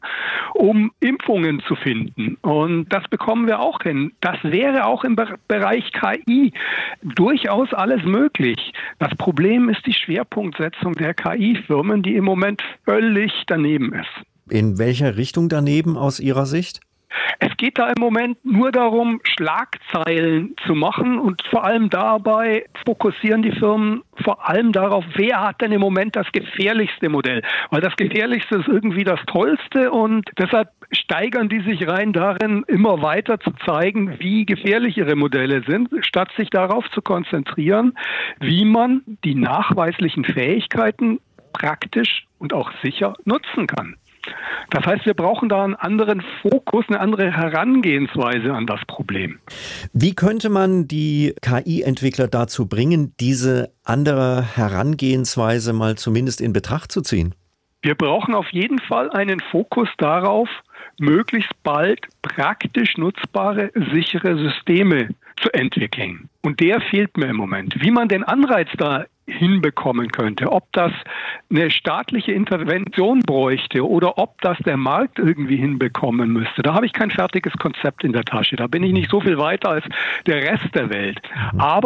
um Impfungen zu finden. Und das bekommen wir auch hin. Das wäre auch im Bereich KI durchaus alles möglich. Das Problem ist die Schwerpunktsetzung der KI-Firmen, die im Moment völlig daneben ist. In welcher Richtung daneben aus Ihrer Sicht? Es geht da im Moment nur darum, Schlagzeilen zu machen und vor allem dabei fokussieren die Firmen vor allem darauf, wer hat denn im Moment das gefährlichste Modell. Weil das gefährlichste ist irgendwie das tollste und deshalb steigern die sich rein darin, immer weiter zu zeigen, wie gefährlich ihre Modelle sind, statt sich darauf zu konzentrieren, wie man die nachweislichen Fähigkeiten praktisch und auch sicher nutzen kann. Das heißt, wir brauchen da einen anderen Fokus, eine andere Herangehensweise an das Problem. Wie könnte man die KI-Entwickler dazu bringen, diese andere Herangehensweise mal zumindest in Betracht zu ziehen? Wir brauchen auf jeden Fall einen Fokus darauf, möglichst bald praktisch nutzbare, sichere Systeme zu entwickeln. Und der fehlt mir im Moment. Wie man den Anreiz da hinbekommen könnte, ob das eine staatliche Intervention bräuchte oder ob das der Markt irgendwie hinbekommen müsste. Da habe ich kein fertiges Konzept in der Tasche. Da bin ich nicht so viel weiter als der Rest der Welt. Aber